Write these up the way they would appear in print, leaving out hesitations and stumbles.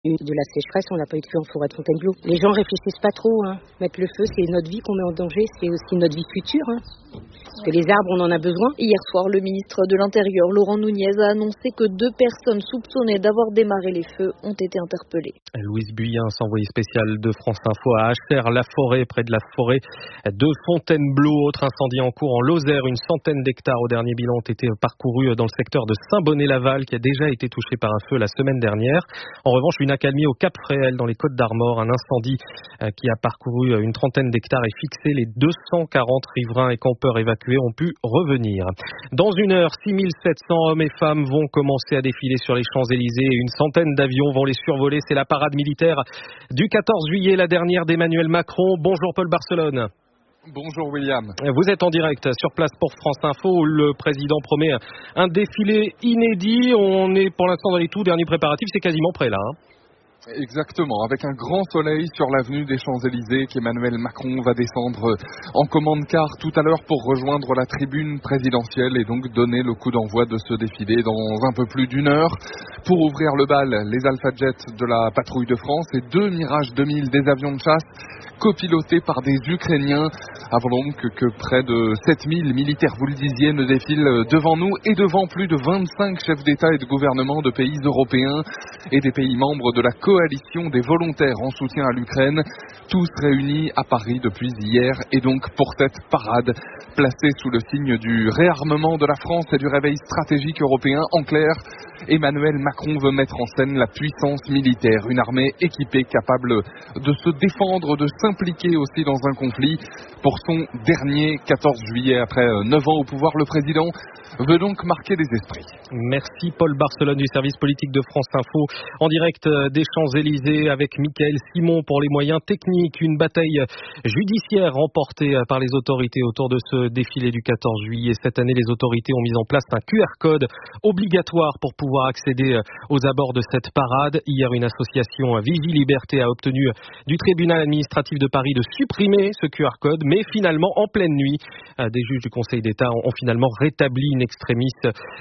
eu de la sécheresse, on n'a pas eu de feu en forêt de Fontainebleau. Les gens réfléchissent pas trop. Mettre le feu, c'est notre vie qu'on met en danger, c'est aussi notre vie future. Parce que les arbres, on en a besoin. Hier soir, le ministre de l'Intérieur, Laurent Nunez, a annoncé que 2 personnes soupçonnées d'avoir démarré les feux ont été interpellées. Louise Buyens, envoyée spéciale de France Info à Achères-la-Forêt, près de la forêt de Fontainebleau. Autre incendie en cours en Lozère, une centaine d'hectares au dernier bilan ont été parcourus dans le secteur de Saint-Bonnet-Laval, qui a déjà été touché par un feu la semaine dernière. En revanche, une accalmie au Cap Fréhel, dans les Côtes-d'Armor. Un incendie qui a parcouru une trentaine d'hectares et fixé. Les 240 riverains et campeurs évacués ont pu revenir. Dans une heure, 6700 hommes et femmes vont commencer à défiler sur les Champs-Élysées et une centaine d'avions vont les survoler. C'est la parade militaire du 14 juillet, la dernière d'Emmanuel Macron. Bonjour Paul Barcelone. Bonjour William. Vous êtes en direct sur place pour France Info où le président promet un défilé inédit. On est pour l'instant dans les tout derniers préparatifs, c'est quasiment prêt là. Exactement, avec un grand soleil sur l'avenue des Champs-Élysées qu'Emmanuel Macron va descendre en commande-car tout à l'heure pour rejoindre la tribune présidentielle et donc donner le coup d'envoi de ce défilé dans un peu plus d'une heure. Pour ouvrir le bal, les Alpha Jets de la patrouille de France et 2 Mirage 2000 des avions de chasse copilotés par des Ukrainiens, avant donc que près de 7000 militaires, vous le disiez, ne défilent devant nous et devant plus de 25 chefs d'État et de gouvernement de pays européens et des pays membres de la coalition des volontaires en soutien à l'Ukraine, tous réunis à Paris depuis hier et donc pour cette parade placée sous le signe du réarmement de la France et du réveil stratégique européen. En clair, Emmanuel Macron veut mettre en scène la puissance militaire, une armée équipée, capable de se défendre, de s'impliquer aussi dans un conflit. Pour son dernier 14 juillet, après 9 ans au pouvoir, le président veut donc marquer des esprits. Merci Paul Barcelone du service politique de France Info, en direct des Champs-Élysées avec Mickaël Simon pour les moyens techniques. Une bataille judiciaire remportée par les autorités autour de ce défilé du 14 juillet. Cette année, les autorités ont mis en place un QR code obligatoire pour pouvoir accéder aux abords de cette parade. Hier, une association Vigiliberté a obtenu du tribunal administratif de Paris de supprimer ce QR code, mais finalement, en pleine nuit, des juges du Conseil d'État ont finalement rétabli in extremis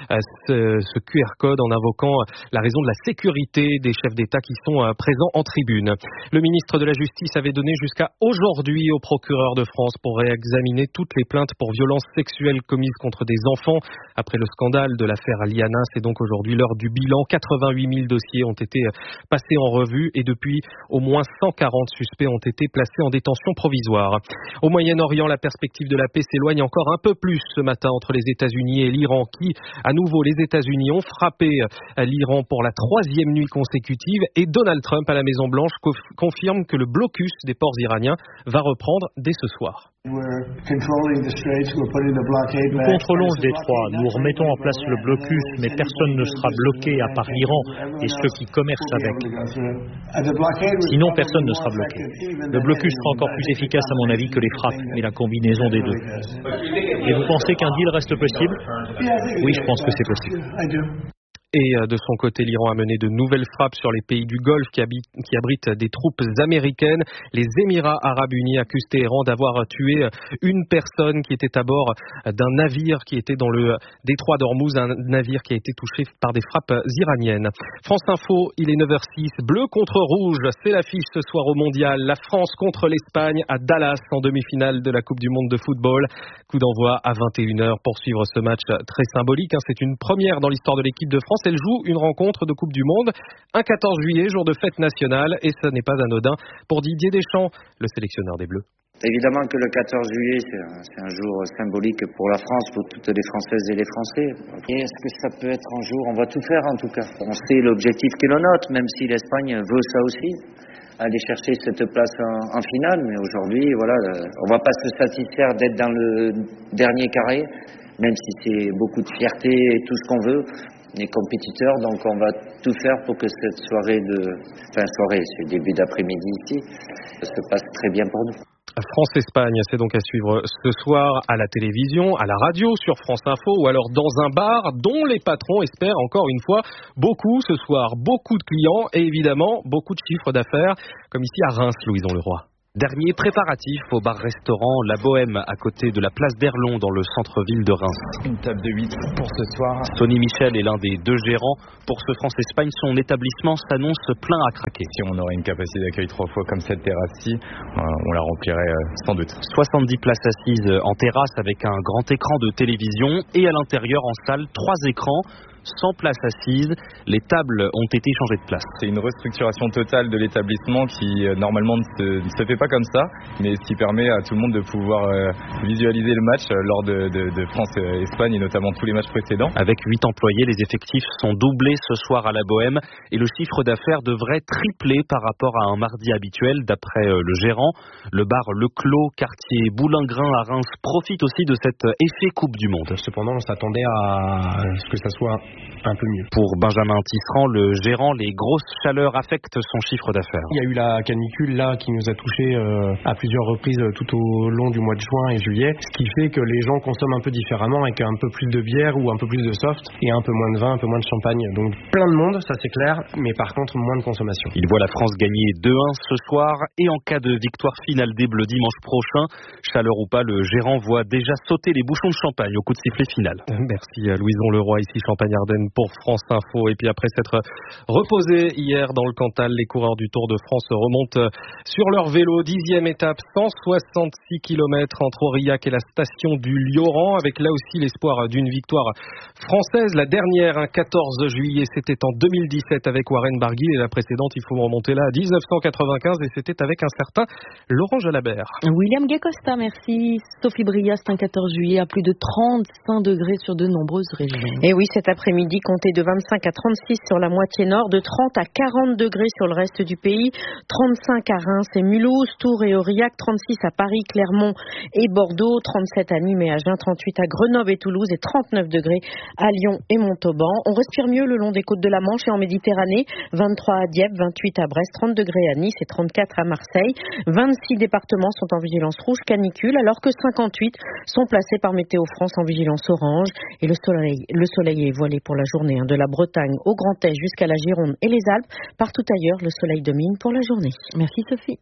ce QR code en invoquant la raison de la sécurité des chefs d'État qui sont présents en tribune. Le ministre de la Justice avait donné jusqu'à aujourd'hui au procureur de France pour réexaminer toutes les plaintes pour violences sexuelles commises contre des enfants. Après le scandale de l'affaire Liana, c'est donc aujourd'hui l'heure du bilan. 88 000 dossiers ont été passés en revue et depuis, au moins 140 suspects ont été placés en détention provisoire. Au Moyen-Orient, la perspective de la paix s'éloigne encore un peu plus ce matin entre les États-Unis et l'Iran qui, à nouveau, les États-Unis ont frappé l'Iran pour la 3e nuit consécutive et Donald Trump à la Maison-Blanche confirme que le blocus des ports iraniens va reprendre dès ce soir. Nous contrôlons le détroit, nous remettons en place le blocus, mais personne ne sera bloqué à part l'Iran et ceux qui commercent avec. Sinon, personne ne sera bloqué. Le blocus sera encore plus efficace à mon avis que les frappes et la combinaison des deux. Et vous pensez qu'un deal reste possible ? Oui, je pense que c'est possible. Et de son côté, l'Iran a mené de nouvelles frappes sur les pays du Golfe qui abritent des troupes américaines. Les Émirats arabes unis accusent Téhéran d'avoir tué une personne qui était à bord d'un navire qui était dans le détroit d'Ormuz, un navire qui a été touché par des frappes iraniennes. France Info, il est 9h06, bleu contre rouge, c'est l'affiche ce soir au Mondial. La France contre l'Espagne à Dallas en demi-finale de la Coupe du Monde de football. Coup d'envoi à 21h pour suivre ce match très symbolique. C'est une première dans l'histoire de l'équipe de France. Elle joue une rencontre de Coupe du Monde un 14 juillet, jour de fête nationale, et ce n'est pas anodin pour Didier Deschamps, le sélectionneur des Bleus. Évidemment que le 14 juillet, c'est un jour symbolique pour la France, pour toutes les Françaises et les Français. Et est-ce que ça peut être un jour ? On va tout faire en tout cas. On sait l'objectif qui est le nôtre, même si l'Espagne veut ça aussi, aller chercher cette place en finale. Mais aujourd'hui, voilà, on va pas se satisfaire d'être dans le dernier carré, même si c'est beaucoup de fierté et tout ce qu'on veut. On est compétiteurs, donc on va tout faire pour que cette soirée c'est début d'après-midi ici, se passe très bien pour nous. France-Espagne, c'est donc à suivre ce soir à la télévision, à la radio, sur France Info ou alors dans un bar dont les patrons espèrent encore une fois beaucoup ce soir, beaucoup de clients et évidemment beaucoup de chiffres d'affaires, comme ici à Reims, Louison Leroy. Dernier préparatif au bar-restaurant La Bohème à côté de la place d'Erlon dans le centre-ville de Reims. Une table de 8 pour ce soir. Sonny Michel est l'un des 2 gérants. Pour ce France-Espagne, son établissement s'annonce plein à craquer. Si on aurait une capacité d'accueil 3 fois comme cette terrasse-ci, on la remplirait sans doute. 70 places assises en terrasse avec un grand écran de télévision et à l'intérieur en salle 3 écrans. 100 places assises, les tables ont été changées de place. C'est une restructuration totale de l'établissement qui normalement ne se fait pas comme ça, mais ce qui permet à tout le monde de pouvoir visualiser le match lors de France-Espagne et notamment tous les matchs précédents. Avec 8 employés, les effectifs sont doublés ce soir à la Bohème et le chiffre d'affaires devrait tripler par rapport à un mardi habituel d'après le gérant. Le bar Le Clos, quartier Boulingrin à Reims, profite aussi de cet effet Coupe du Monde. Cependant, on s'attendait à ce que ça soit un peu mieux. Pour Benjamin Tisserand, le gérant, les grosses chaleurs affectent son chiffre d'affaires. Il y a eu la canicule là qui nous a touchés à plusieurs reprises tout au long du mois de juin et juillet, ce qui fait que les gens consomment un peu différemment avec un peu plus de bière ou un peu plus de soft et un peu moins de vin, un peu moins de champagne. Donc plein de monde, ça c'est clair, mais par contre moins de consommation. Il voit la France gagner 2-1 ce soir et en cas de victoire finale des Bleus dimanche prochain, chaleur ou pas, le gérant voit déjà sauter les bouchons de champagne au coup de sifflet final. Merci à Louison Leroy ici Champagne-Ardenne pour France Info. Et puis après s'être reposé hier dans le Cantal, les coureurs du Tour de France remontent sur leur vélo. 10e étape, 166 km entre Aurillac et la station du Lioran, avec là aussi l'espoir d'une victoire française. La dernière, 14 juillet, c'était en 2017 avec Warren Barguil et la précédente, il faut remonter là à 1995 et c'était avec un certain Laurent Jalabert. William Guécosta, merci. Sophie Briast, un 14 juillet à plus de 35 degrés sur de nombreuses régions. Et oui, cet après-midi, comptez de 25 à 36 sur la moitié nord, de 30 à 40 degrés sur le reste du pays, 35 à Reims et Mulhouse, Tours et Aurillac, 36 à Paris, Clermont et Bordeaux, 37 à Nîmes et Agen, 38 à Grenoble et Toulouse et 39 degrés à Lyon et Montauban. On respire mieux le long des côtes de la Manche et en Méditerranée, 23 à Dieppe, 28 à Brest, 30 degrés à Nice et 34 à Marseille. 26 départements sont en vigilance rouge canicule, alors que 58 sont placés par Météo France en vigilance orange. Et le soleil est voilé pour la journée, de la Bretagne au Grand Est jusqu'à la Gironde et les Alpes. Partout ailleurs, le soleil domine pour la journée. Merci Sophie.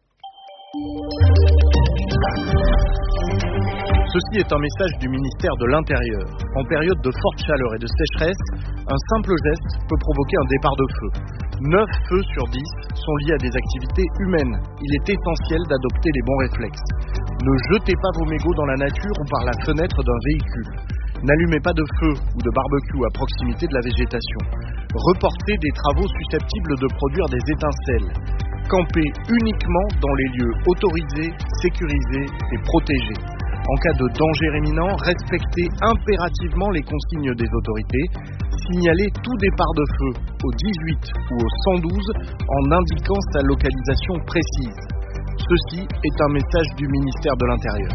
Ceci est un message du ministère de l'Intérieur. En période de forte chaleur et de sécheresse, un simple geste peut provoquer un départ de feu. 9 feux sur 10 sont liés à des activités humaines. Il est essentiel d'adopter les bons réflexes. Ne jetez pas vos mégots dans la nature ou par la fenêtre d'un véhicule. N'allumez pas de feu ou de barbecue à proximité de la végétation. Reportez des travaux susceptibles de produire des étincelles. Campez uniquement dans les lieux autorisés, sécurisés et protégés. En cas de danger imminent, respectez impérativement les consignes des autorités. Signalez tout départ de feu au 18 ou au 112 en indiquant sa localisation précise. Ceci est un message du ministère de l'Intérieur.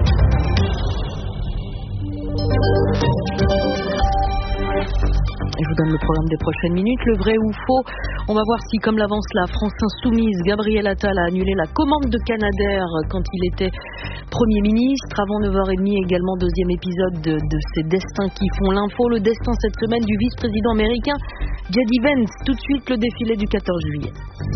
Je vous donne le programme des prochaines minutes. Le vrai ou faux, on va voir si, comme l'avance la France Insoumise, Gabriel Attal a annulé la commande de Canadair quand il était Premier ministre. Avant 9h30, également deuxième épisode de ces destins qui font l'info. Le destin cette semaine du vice-président américain J.D. Vance. Tout de suite, le défilé du 14 juillet.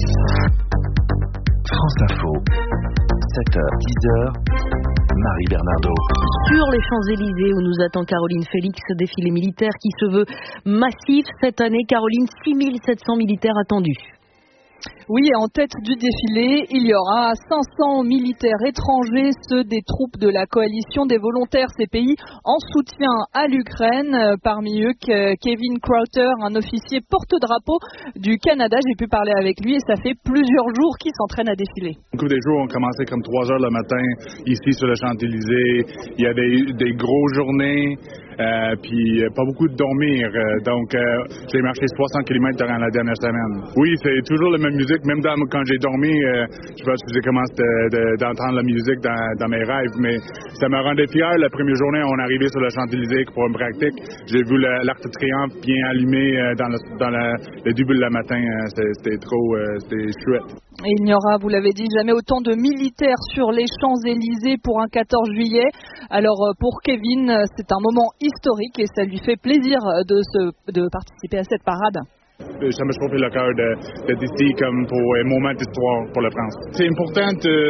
France Info, 7h, 10h. Marie Bernardo. Sur les Champs-Élysées où nous attend Caroline Félix, défilé militaire qui se veut massif cette année. Caroline, 6700 militaires attendus. Oui, et en tête du défilé, il y aura 500 militaires étrangers, ceux des troupes de la coalition des volontaires CPI en soutien à l'Ukraine. Parmi eux, Kevin Crowther, un officier porte-drapeau du Canada. J'ai pu parler avec lui et ça fait plusieurs jours qu'il s'entraîne à défiler. Au cours des jours, on commençait comme 3 heures le matin ici sur le Champs-Élysées. Il y avait des grosses journées. Puis pas beaucoup de dormir, donc j'ai marché 300 km durant la dernière semaine. Oui, c'est toujours la même musique, même quand j'ai dormi, je pense que j'ai commencé d'entendre la musique dans mes rêves, mais ça me rendait fier. La première journée, on est arrivé sur le Champs-Élysées pour une pratique, j'ai vu l'Arc de Triomphe bien allumé dans le début de la matin, c'était chouette. Et il n'y aura, vous l'avez dit, jamais autant de militaires sur les Champs-Élysées pour un 14 juillet. Alors pour Kevin, c'est un moment historique et ça lui fait plaisir de participer à cette parade. Ça me chauffe le cœur d'être ici comme pour un moment d'histoire pour la France. C'est important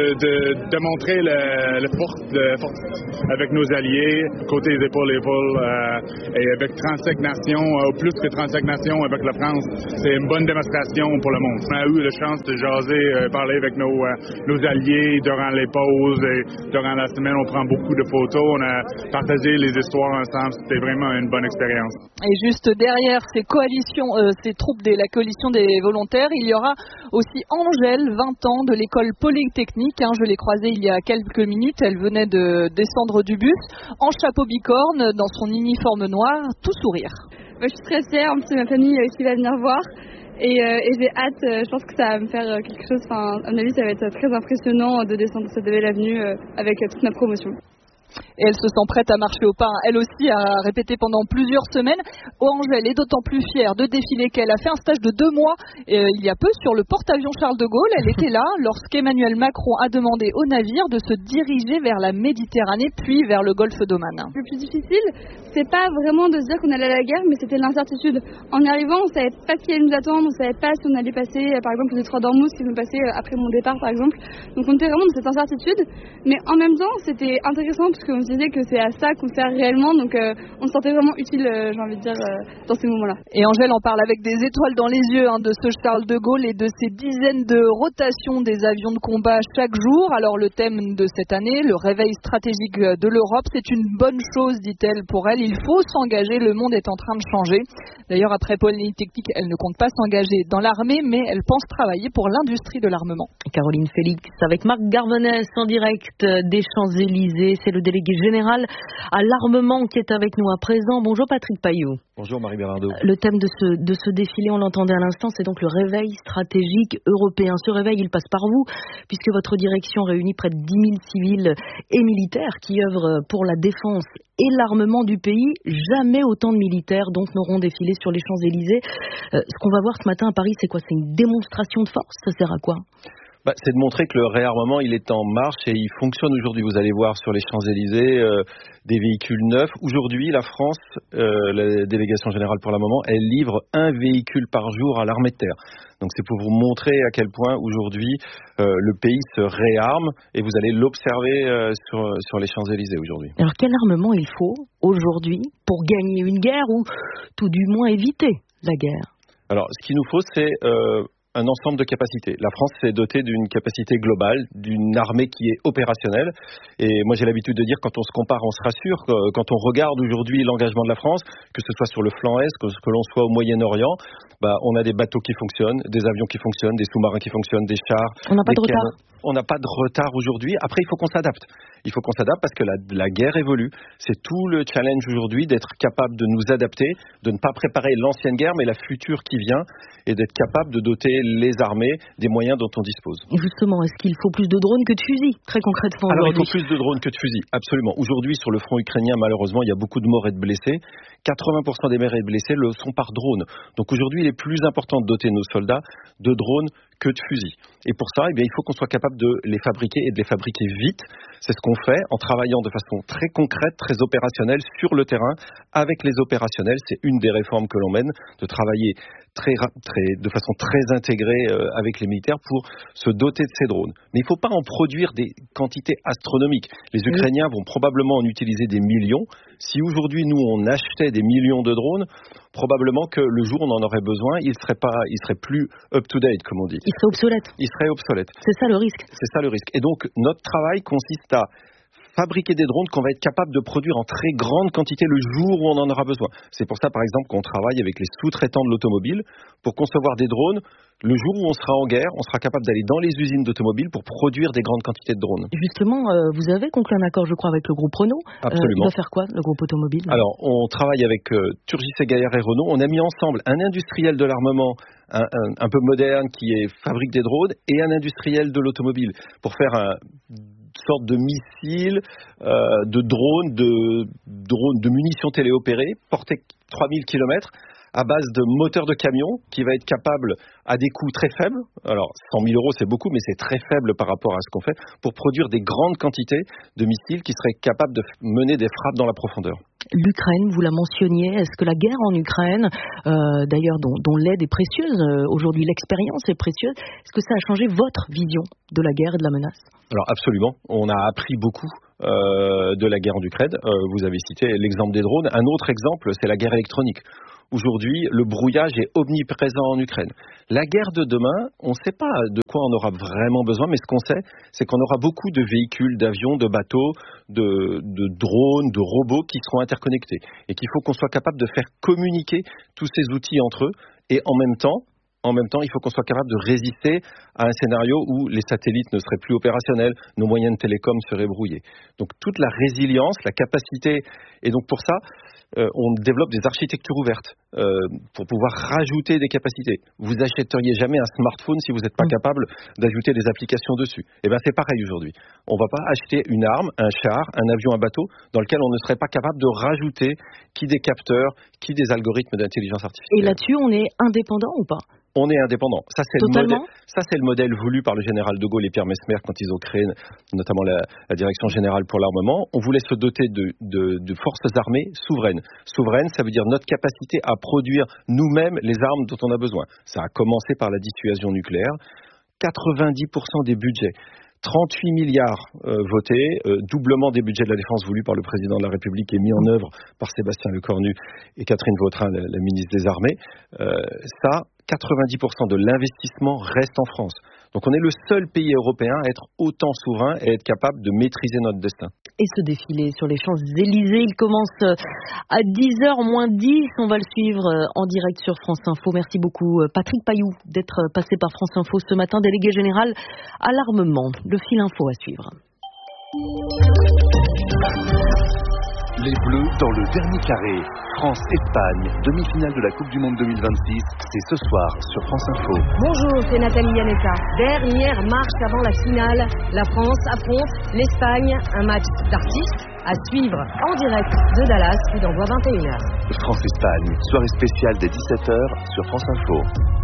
de montrer la force avec nos alliés, côté épaule à épaule, et avec 35 nations, plus que 35 nations avec la France. C'est une bonne démonstration pour le monde. On a eu la chance de jaser, parler avec nos alliés durant les pauses et durant la semaine. On prend beaucoup de photos, on a partagé les histoires ensemble. C'était vraiment une bonne expérience. Et juste derrière ces coalitions, ces troupes de la coalition des volontaires, il y aura aussi Angèle, 20 ans, de l'école polytechnique. Je l'ai croisée il y a quelques minutes. Elle venait de descendre du bus en chapeau bicorne, dans son uniforme noir, tout sourire. Je suis très fière. En plus, c'est ma famille qui va venir voir. Et j'ai hâte. Je pense que ça va me faire quelque chose. Enfin, à mon avis, ça va être très impressionnant de descendre cette belle avenue avec toute ma promotion. Et elle se sent prête à marcher au pas. Elle aussi a répété pendant plusieurs semaines. Angèle est d'autant plus fière de défiler qu'elle a fait un stage de 2 mois il y a peu sur le porte-avions Charles de Gaulle. Elle était là lorsqu'Emmanuel Macron a demandé au navire de se diriger vers la Méditerranée puis vers le golfe d'Oman. Le plus difficile, c'est pas vraiment de se dire qu'on allait à la guerre, mais c'était l'incertitude. En y arrivant, on savait pas qui allait nous attendre, on savait pas si on allait passer, par exemple, les détroit d'Ormuz qui nous passaient après mon départ, par exemple. Donc on était vraiment dans cette incertitude, mais en même temps, c'était intéressant parce qu'on se disait que c'est à ça qu'on sert réellement, donc on se sentait vraiment utile, j'ai envie de dire, dans ces moments-là. Et Angèle en parle avec des étoiles dans les yeux de ce Charles de Gaulle et de ces dizaines de rotations des avions de combat chaque jour. Alors le thème de cette année, le réveil stratégique de l'Europe, c'est une bonne chose, dit-elle, pour elle. Il faut s'engager, le monde est en train de changer. D'ailleurs, après Polytechnique, elle ne compte pas s'engager dans l'armée, mais elle pense travailler pour l'industrie de l'armement. Caroline Félix avec Marc Garvenès en direct des Champs-Élysées. C'est le délégué général à l'armement qui est avec nous à présent. Bonjour Patrick Paillot. Bonjour Marie Bernardo. Le thème de ce défilé, on l'entendait à l'instant, c'est donc le réveil stratégique européen. Ce réveil, il passe par vous, puisque votre direction réunit près de 10 000 civils et militaires qui œuvrent pour la défense et l'armement du pays. Jamais autant de militaires donc n'auront défilé sur les Champs-Élysées. Ce qu'on va voir ce matin à Paris, c'est quoi? C'est une démonstration de force? Ça sert à quoi? C'est de montrer que le réarmement, il est en marche et il fonctionne aujourd'hui. Vous allez voir sur les Champs-Élysées des véhicules neufs. Aujourd'hui, la France, la délégation générale pour l'armement, elle livre 1 véhicule par jour à l'armée de terre. Donc c'est pour vous montrer à quel point aujourd'hui le pays se réarme et vous allez l'observer sur les Champs-Élysées aujourd'hui. Alors quel armement il faut aujourd'hui pour gagner une guerre ou tout du moins éviter la guerre? Alors ce qu'il nous faut, c'est un ensemble de capacités. La France s'est dotée d'une capacité globale, d'une armée qui est opérationnelle. Et moi, j'ai l'habitude de dire, quand on se compare, on se rassure. Quand on regarde aujourd'hui l'engagement de la France, que ce soit sur le flanc Est, que l'on soit au Moyen-Orient, on a des bateaux qui fonctionnent, des avions qui fonctionnent, des sous-marins qui fonctionnent, des chars. On n'a pas de retard. On n'a pas de retard aujourd'hui. Après, il faut qu'on s'adapte. Il faut qu'on s'adapte parce que la guerre évolue. C'est tout le challenge aujourd'hui d'être capable de nous adapter, de ne pas préparer l'ancienne guerre, mais la future qui vient, et d'être capable de doter les armées des moyens dont on dispose. Et justement, est-ce qu'il faut plus de drones que de fusils, très concrètement? Alors, il faut plus de drones que de fusils, absolument. Aujourd'hui, sur le front ukrainien, malheureusement, il y a beaucoup de morts et de blessés. 80% des morts et de blessés le sont par drone. Donc aujourd'hui, il est plus important de doter nos soldats de drones que de fusils. Et pour ça, il faut qu'on soit capable de les fabriquer et de les fabriquer vite. C'est ce qu'on fait en travaillant de façon très concrète, très opérationnelle sur le terrain avec les opérationnels. C'est une des réformes que l'on mène, de travailler de façon très intégrée avec les militaires pour se doter de ces drones. Mais il ne faut pas en produire des quantités astronomiques. Les Ukrainiens vont probablement en utiliser des millions. Si aujourd'hui, nous, on achetait des millions de drones, probablement que le jour où on en aurait besoin, il serait plus up-to-date, comme on dit. Il serait obsolète. Il serait obsolète. C'est ça le risque. C'est ça le risque. Et donc, notre travail consiste à fabriquer des drones qu'on va être capable de produire en très grande quantité le jour où on en aura besoin. C'est pour ça, par exemple, qu'on travaille avec les sous-traitants de l'automobile pour concevoir des drones. Le jour où on sera en guerre, on sera capable d'aller dans les usines d'automobiles pour produire des grandes quantités de drones. Justement, vous avez conclu un accord, je crois, avec le groupe Renault. Absolument. Il va faire quoi, le groupe automobile? Alors, on travaille avec Turgis et Gaillard et Renault. On a mis ensemble un industriel de l'armement un peu moderne qui fabrique des drones et un industriel de l'automobile pour faire sorte de missiles, de drones, de munitions téléopérées, portées 3000 km, à base de moteurs de camion, qui va être capable, à des coûts très faibles. Alors 100 000 euros, c'est beaucoup, mais c'est très faible par rapport à ce qu'on fait, pour produire des grandes quantités de missiles qui seraient capables de mener des frappes dans la profondeur. L'Ukraine, vous la mentionniez, est-ce que la guerre en Ukraine, d'ailleurs dont l'aide est précieuse, aujourd'hui l'expérience est précieuse, est-ce que ça a changé votre vision de la guerre et de la menace ? Alors absolument, on a appris beaucoup de la guerre en Ukraine. Vous avez cité l'exemple des drones. Un autre exemple, c'est la guerre électronique. Aujourd'hui, le brouillage est omniprésent en Ukraine. La guerre de demain, on ne sait pas de quoi on aura vraiment besoin, mais ce qu'on sait, c'est qu'on aura beaucoup de véhicules, d'avions, de bateaux, de drones, de robots qui seront interconnectés. Et qu'il faut qu'on soit capable de faire communiquer tous ces outils entre eux. Et en même temps, il faut qu'on soit capable de résister à un scénario où les satellites ne seraient plus opérationnels, nos moyens de télécom seraient brouillés. Donc toute la résilience, la capacité, et donc pour ça, on développe des architectures ouvertes pour pouvoir rajouter des capacités. Vous n'achèteriez jamais un smartphone si vous n'êtes pas capable d'ajouter des applications dessus. Et bien c'est pareil aujourd'hui. On ne va pas acheter une arme, un char, un avion, un bateau dans lequel on ne serait pas capable de rajouter qui des capteurs, qui des algorithmes d'intelligence artificielle. Et là-dessus, on est indépendant ou pas ? On est indépendant. Ça, c'est le modèle voulu par le général de Gaulle et Pierre Messmer quand ils ont créé notamment la Direction générale pour l'armement. On voulait se doter de forces armées souveraines. Souveraines, ça veut dire notre capacité à produire nous-mêmes les armes dont on a besoin. Ça a commencé par la dissuasion nucléaire. 90% des budgets. 38 milliards votés, doublement des budgets de la défense voulus par le président de la République et mis en œuvre par Sébastien Lecornu et Catherine Vautrin, la ministre des Armées. 90% de l'investissement reste en France. Donc on est le seul pays européen à être autant souverain et être capable de maîtriser notre destin. Et ce défilé sur les Champs-Élysées, il commence à 10h moins 10. On va le suivre en direct sur France Info. Merci beaucoup Patrick Pailloux d'être passé par France Info ce matin, délégué général à l'armement. Le fil info à suivre. Les Bleus dans le dernier carré. France-Espagne, demi-finale de la Coupe du Monde 2026, c'est ce soir sur France Info. Bonjour, c'est Nathalie Yaneka. Dernière marche avant la finale. La France affronte l'Espagne. Un match d'artistes à suivre en direct de Dallas, coup d'envoi 21h. France-Espagne, soirée spéciale dès 17h sur France Info.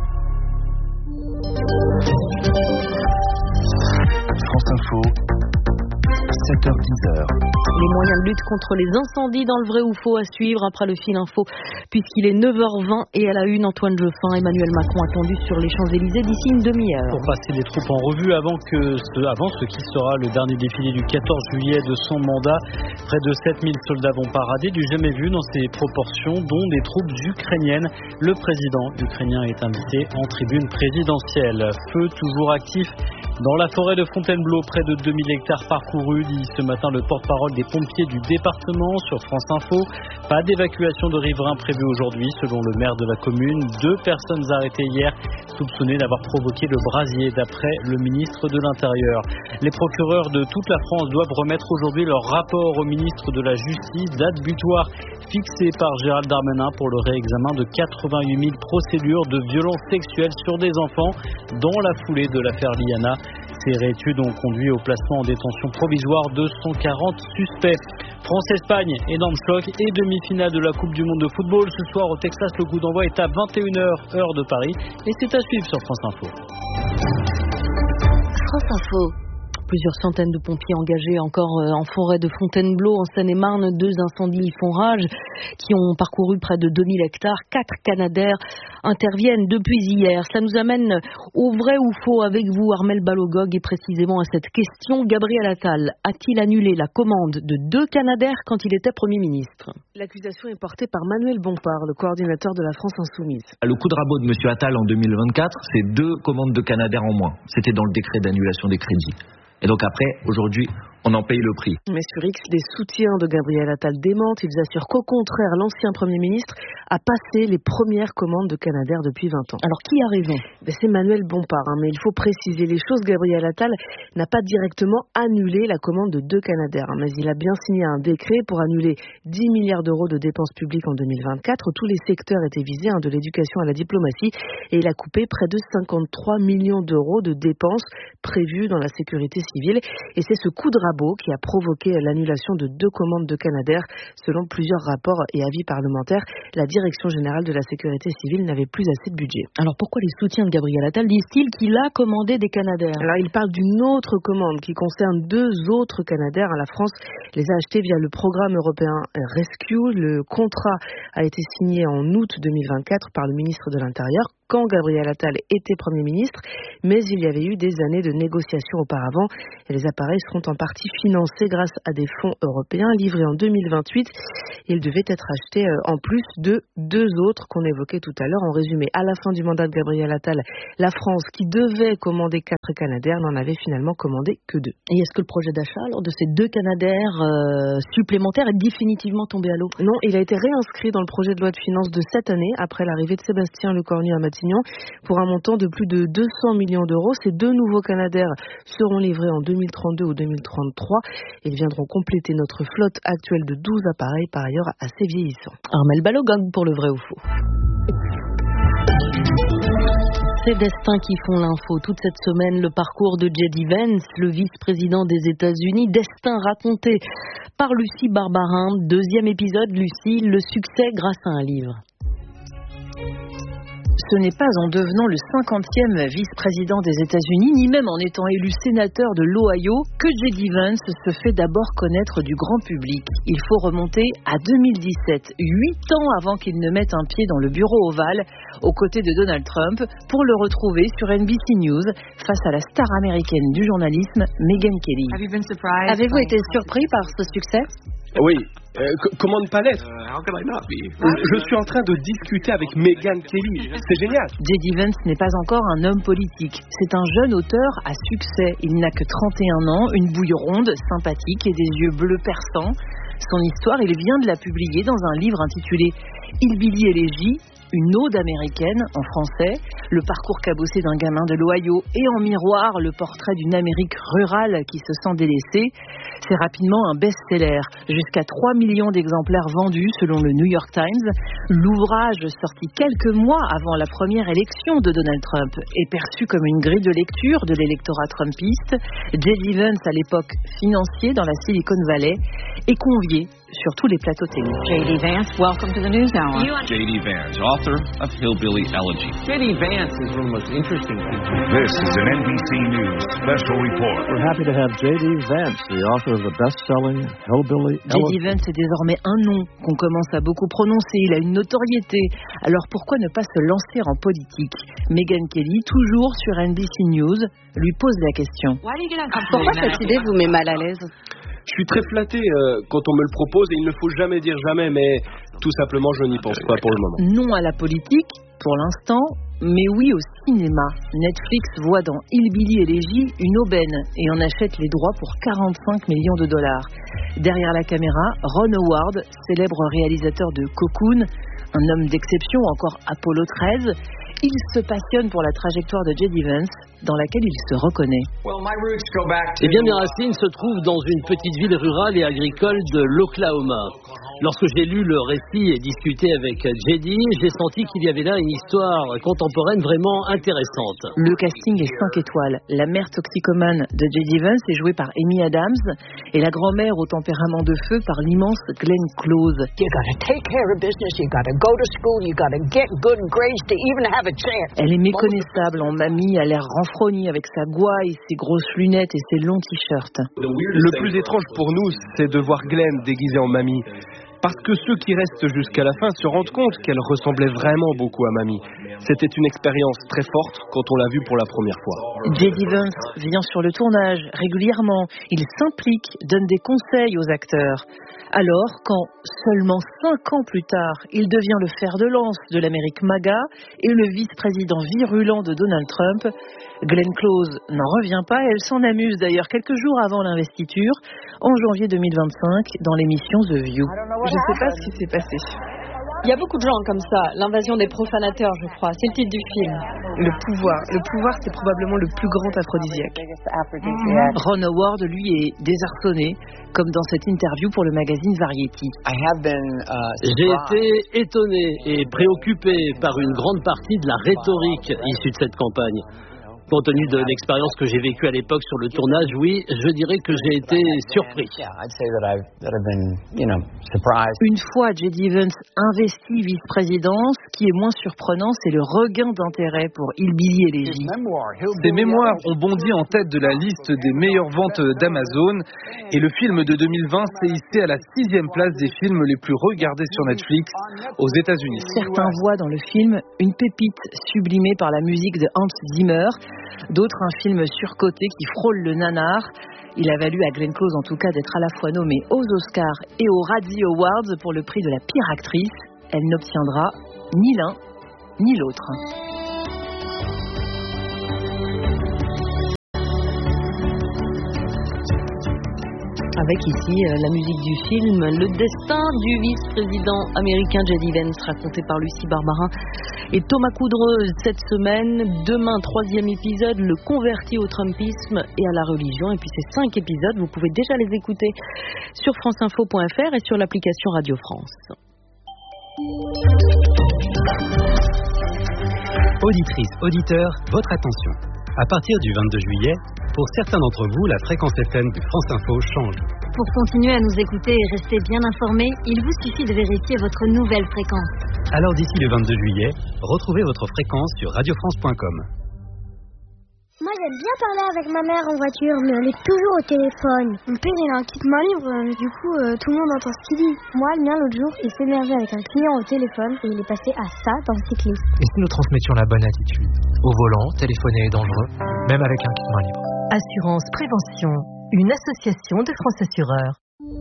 France Info, 7h-10h. Les moyens de lutte contre les incendies dans le vrai ou faux à suivre après le fil info, puisqu'il est 9h20 et à la une, Antoine Jeffin, Emmanuel Macron attendu sur les Champs-Élysées d'ici une demi-heure. Pour passer les troupes en revue avant ce qui sera le dernier défilé du 14 juillet de son mandat, près de 7000 soldats vont parader, du jamais vu dans ces proportions, dont des troupes ukrainiennes. Le président ukrainien est invité en tribune présidentielle. Feu toujours actif dans la forêt de Fontainebleau, près de 2000 hectares parcourus, dit ce matin le porte-parole des pompiers du département sur France Info. Pas d'évacuation de riverains prévue aujourd'hui, selon le maire de la commune. 2 personnes arrêtées hier, soupçonnées d'avoir provoqué le brasier, d'après le ministre de l'Intérieur. Les procureurs de toute la France doivent remettre aujourd'hui leur rapport au ministre de la Justice, date butoir fixée par Gérald Darmanin pour le réexamen de 88 000 procédures de violences sexuelles sur des enfants dans la foulée de l'affaire Liana. Ces réétudes ont conduit au placement en détention provisoire de 140 suspects. France-Espagne, énorme choc et demi-finale de la Coupe du Monde de football. Ce soir au Texas, le coup d'envoi est à 21h, heure de Paris. Et c'est à suivre sur France Info. France Info. Plusieurs centaines de pompiers engagés encore en forêt de Fontainebleau, en Seine-et-Marne. 2 incendies font rage qui ont parcouru près de 2000 hectares. 4 Canadair interviennent depuis hier. Cela nous amène au vrai ou faux avec vous, Armelle Balogog, et précisément à cette question. Gabriel Attal a-t-il annulé la commande de 2 Canadair quand il était Premier ministre ? L'accusation est portée par Manuel Bompard, le coordinateur de la France Insoumise. Le coup de rabot de M. Attal en 2024, c'est 2 commandes de Canadair en moins. C'était dans le décret d'annulation des crédits. Et donc après, aujourd'hui, on en paye le prix. Mais sur X, les soutiens de Gabriel Attal démentent. Ils assurent qu'au contraire, l'ancien Premier ministre a passé les premières commandes de Canadair depuis 20 ans. Alors qui a raison ? C'est Manuel Bompard, mais il faut préciser les choses. Gabriel Attal n'a pas directement annulé la commande de 2 Canadair, mais il a bien signé un décret pour annuler 10 milliards d'euros de dépenses publiques en 2024. Tous les secteurs étaient visés, de l'éducation à la diplomatie, et il a coupé près de 53 millions d'euros de dépenses prévues dans la sécurité civile. Et c'est ce coup de rabot rabot qui a provoqué l'annulation de 2 commandes de Canadair. Selon plusieurs rapports et avis parlementaires, la Direction générale de la sécurité civile n'avait plus assez de budget. Alors pourquoi les soutiens de Gabriel Attal disent-ils qu'il a commandé des Canadair? Alors il parle d'une autre commande qui concerne 2 autres Canadair. La France les a achetés via le programme européen Rescue. Le contrat a été signé en août 2024 par le ministre de l'Intérieur, quand Gabriel Attal était Premier ministre, mais il y avait eu des années de négociations auparavant et les appareils seront en partie financés grâce à des fonds européens livrés en 2028. Ils devaient être achetés en plus de 2 autres qu'on évoquait tout à l'heure. En résumé, à la fin du mandat de Gabriel Attal, la France, qui devait commander 4 Canadair, n'en avait finalement commandé que 2. Et est-ce que le projet d'achat alors, de ces 2 Canadair supplémentaires est définitivement tombé à l'eau? Non, il a été réinscrit dans le projet de loi de finances de cette année, après l'arrivée de Sébastien Lecornu à Matignon, pour un montant de plus de 200 millions d'euros. Ces 2 nouveaux Canadair seront livrés en 2032 ou 2033. Ils viendront compléter notre flotte actuelle de 12 appareils, par ailleurs assez vieillissants. Armel Balogun pour le vrai ou faux. C'est Destin qui font l'info. Toute cette semaine, le parcours de J.D. Vance, le vice-président des États-Unis. Destin raconté par Lucie Barbarin. 2e épisode, Lucie, le succès grâce à un livre. Ce n'est pas en devenant le 50e vice-président des États-Unis, ni même en étant élu sénateur de l'Ohio, que J.D. Vance se fait d'abord connaître du grand public. Il faut remonter à 2017, 8 ans avant qu'il ne mette un pied dans le bureau ovale, aux côtés de Donald Trump, pour le retrouver sur NBC News, face à la star américaine du journalisme, Megyn Kelly. Avez-vous été surpris par ce succès ? Oui, comment ne pas l'être? Je suis en train de discuter avec Megyn Kelly, c'est génial. J.D. Vance n'est pas encore un homme politique, c'est un jeune auteur à succès. Il n'a que 31 ans, une bouille ronde, sympathique et des yeux bleus perçants. Son histoire, il vient de la publier dans un livre intitulé Hillbilly Elegy, une ode américaine en français, le parcours cabossé d'un gamin de l'Ohio et en miroir le portrait d'une Amérique rurale qui se sent délaissée. C'est rapidement un best-seller, jusqu'à 3 millions d'exemplaires vendus selon le New York Times. L'ouvrage, sorti quelques mois avant la première élection de Donald Trump, est perçu comme une grille de lecture de l'électorat trumpiste. J.D. Vance, à l'époque financier dans la Silicon Valley, est convié sur tous les plateaux télé. J.D. Vance, welcome to the News Hour. J.D. Vance, author of Hillbilly Elegy. J.D. Vance is one of the most interesting people. This is an NBC News special report. We're happy to have J.D. Vance, the author of the best-selling Hillbilly Elegy. J.D. Vance est désormais un nom qu'on commence à beaucoup prononcer. Il a une notoriété. Alors pourquoi ne pas se lancer en politique? Megyn Kelly, toujours sur NBC News, lui pose la question. Pourquoi cette idée vous met mal à l'aise? Je suis très flatté quand on me le propose et il ne faut jamais dire jamais, mais tout simplement je n'y pense pas pour le moment. Non à la politique, pour l'instant, mais oui au cinéma. Netflix voit dans Hillbilly Elegy une aubaine et en achète les droits pour 45 millions de dollars. Derrière la caméra, Ron Howard, célèbre réalisateur de Cocoon, un homme d'exception, encore Apollo 13, il se passionne pour la trajectoire de J.D. Vance, dans laquelle il se reconnaît. Eh bien, mes racines se trouvent dans une petite ville rurale et agricole de l'Oklahoma. Lorsque j'ai lu le récit et discuté avec J.D., j'ai senti qu'il y avait là une histoire contemporaine vraiment intéressante. Le casting est 5 étoiles. La mère toxicomane de J.D. Vance est jouée par Amy Adams et la grand-mère au tempérament de feu par l'immense Glenn Close. You gotta take care of business, you gotta go to school, you gotta get good grades to even have a chance. Elle est méconnaissable en mamie, à l'air renfrogné avec sa gouaille, ses grosses lunettes et ses longs t-shirts. Le plus étrange pour nous, c'est de voir Glenn déguisée en mamie. Parce que ceux qui restent jusqu'à la fin se rendent compte qu'elle ressemblait vraiment beaucoup à mamie. C'était une expérience très forte quand on l'a vue pour la première fois. J.D. Vance vient sur le tournage régulièrement. Il s'implique, donne des conseils aux acteurs. Alors, quand, seulement 5 ans plus tard, il devient le fer de lance de l'Amérique MAGA et le vice-président virulent de Donald Trump, Glenn Close n'en revient pas. Elle s'en amuse d'ailleurs quelques jours avant l'investiture, en janvier 2025, dans l'émission The View. Je ne sais pas ce qui s'est passé. Il y a beaucoup de gens comme ça. L'invasion des profanateurs, je crois. C'est le titre du film. Le pouvoir, c'est probablement le plus grand aphrodisiaque. Ron Howard, lui, est désarçonné, comme dans cette interview pour le magazine Variety. J'ai été étonné et préoccupé par une grande partie de la rhétorique issue de cette campagne. Compte tenu de l'expérience que j'ai vécue à l'époque sur le tournage, oui, je dirais que j'ai été surpris. Une fois J.D. Vance investi vice-président, ce qui est moins surprenant, c'est le regain d'intérêt pour Hillbilly Elegy. Ses mémoires ont bondi en tête de la liste des meilleures ventes d'Amazon et le film de 2020 s'est hissé à la 6e place des films les plus regardés sur Netflix aux États-Unis. Certains voient dans le film une pépite sublimée par la musique de Hans Zimmer, d'autres un film surcoté qui frôle le nanar. Il a valu à Glenn Close en tout cas d'être à la fois nommée aux Oscars et aux Razzie Awards pour le prix de la pire actrice. Elle n'obtiendra ni l'un ni l'autre. Avec ici la musique du film Le destin du vice-président américain J.D. Vance, raconté par Lucie Barbarin et Thomas Coudreuse cette semaine. Demain, 3e épisode, le converti au Trumpisme et à la religion. Et puis ces 5 épisodes, vous pouvez déjà les écouter sur franceinfo.fr et sur l'application Radio France. Auditrices, auditeurs, votre attention. À partir du 22 juillet, pour certains d'entre vous, la fréquence FM de France Info change. Pour continuer à nous écouter et rester bien informés, il vous suffit de vérifier votre nouvelle fréquence. Alors d'ici le 22 juillet, retrouvez votre fréquence sur radiofrance.com. Moi j'aime bien parler avec ma mère en voiture, mais elle est toujours au téléphone. Mon père il a un kit main libre, du coup tout le monde entend ce qu'il dit. Moi le mien l'autre jour, il s'énervait avec un client au téléphone et il est passé à ça dans le cycliste. Et si nous transmettions la bonne attitude? Au volant, téléphoner est dangereux, même avec un kit main libre. Assurance Prévention, une association de France Assureurs.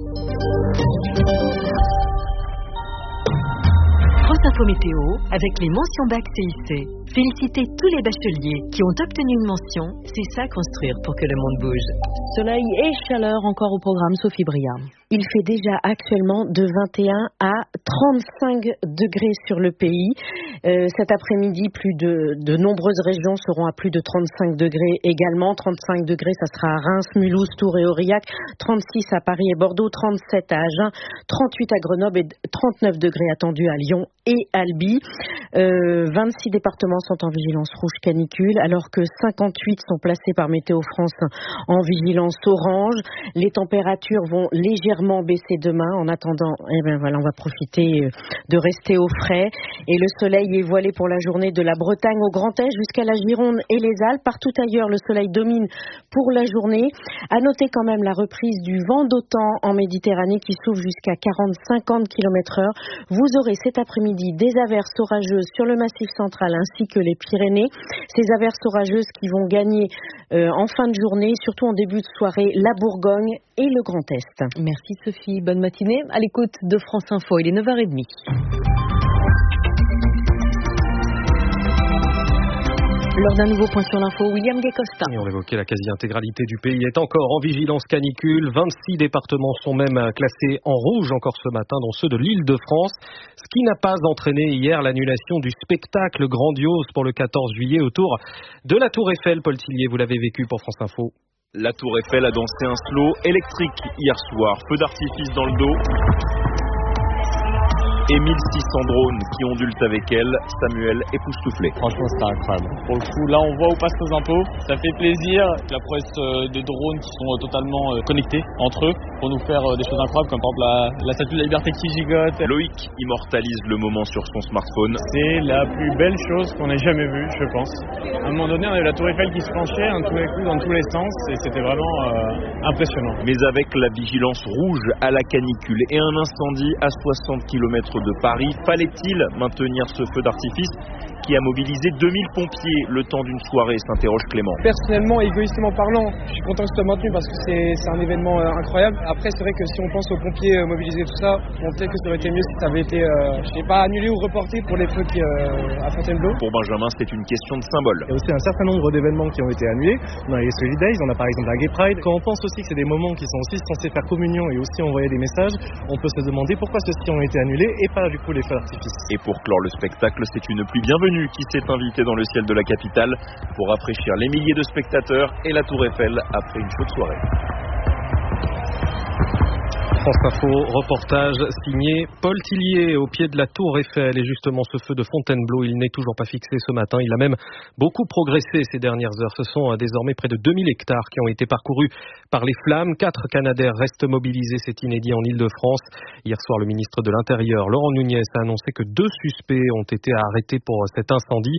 France Info Météo avec les mentions bac CIC. Félicitez tous les bacheliers qui ont obtenu une mention. C'est ça construire pour que le monde bouge. Soleil et chaleur encore au programme, Sophie Briard. Il fait déjà actuellement de 21 à 35 degrés sur le pays. Cet après-midi, de nombreuses régions seront à plus de 35 degrés également. 35 degrés, ça sera à Reims, Mulhouse, Tours et Aurillac. 36 à Paris et Bordeaux, 37 à Agen, 38 à Grenoble et 39 degrés attendus à Lyon et Albi. 26 départements sont en vigilance rouge canicule, alors que 58 sont placés par Météo France en vigilance orange. Les températures vont légèrement baisser demain. En attendant, on va profiter de rester au frais. Et le soleil est voilé pour la journée de la Bretagne au Grand Est jusqu'à la Gironde et les Alpes. Partout ailleurs, le soleil domine pour la journée. À noter quand même la reprise du vent d'OTAN en Méditerranée qui souffle jusqu'à 40-50 km/h. Vous aurez cet après-midi des averses orageuses sur le Massif central ainsi que les Pyrénées. Ces averses orageuses qui vont gagner en fin de journée, surtout en début de soirée, la Bourgogne et le Grand Est. Merci Sophie, bonne matinée. À l'écoute de France Info, il est 9h30. Lors d'un nouveau point sur l'info, William Guécosta. Et on l'évoquait, la quasi-intégralité du pays est encore en vigilance canicule. 26 départements sont même classés en rouge encore ce matin, dont ceux de l'Île-de-France. Ce qui n'a pas entraîné hier l'annulation du spectacle grandiose pour le 14 juillet autour de la Tour Eiffel. Paul Tillier, vous l'avez vécu pour France Info. La Tour Eiffel a dansé un slow électrique hier soir. Feu d'artifice dans le dos. Et 1600 drones qui ondulent avec elle, Samuel époustouflé. Franchement, c'était incroyable. Pour le coup, là, on voit où passent nos impôts. Ça fait plaisir. La prouesse de drones qui sont totalement connectés entre eux pour nous faire des choses incroyables, comme par exemple la statue de la liberté qui gigote. Loïc immortalise le moment sur son smartphone. C'est la plus belle chose qu'on ait jamais vue, je pense. À un moment donné, on avait la Tour Eiffel qui se penchait un tous les coups dans tous les sens et c'était vraiment impressionnant. Mais avec la vigilance rouge à la canicule et un incendie à 60 km de Paris, fallait-il maintenir ce feu d'artifice qui a mobilisé 2000 pompiers le temps d'une soirée, s'interroge Clément. Personnellement, égoïstement parlant, je suis content que ce soit maintenu parce que c'est un événement incroyable. Après, c'est vrai que si on pense aux pompiers mobilisés, tout ça, peut-être que ça aurait été mieux si ça avait été, je sais pas, annulé ou reporté pour les feux à Fontainebleau. Pour Benjamin, c'est une question de symbole. Il y a aussi un certain nombre d'événements qui ont été annulés. On a les Solid Days, on a par exemple la Gay Pride. Quand on pense aussi que c'est des moments qui sont aussi censés faire communion et aussi envoyer des messages, on peut se demander pourquoi ceux-ci ont été annulés et pas du coup les feux d'artifice. Et pour clore le spectacle, c'est une pluie bienvenue qui s'est invitée dans le ciel de la capitale pour rafraîchir les milliers de spectateurs et la Tour Eiffel après une chaude soirée. France Info, reportage signé Paul Tillier au pied de la Tour Eiffel. Et justement, ce feu de Fontainebleau, il n'est toujours pas fixé ce matin. Il a même beaucoup progressé ces dernières heures. Ce sont désormais près de 2000 hectares qui ont été parcourus par les flammes. 4 Canadair restent mobilisés, c'est inédit en Île-de-France. Hier soir, le ministre de l'Intérieur, Laurent Nunez, a annoncé que 2 suspects ont été arrêtés pour cet incendie.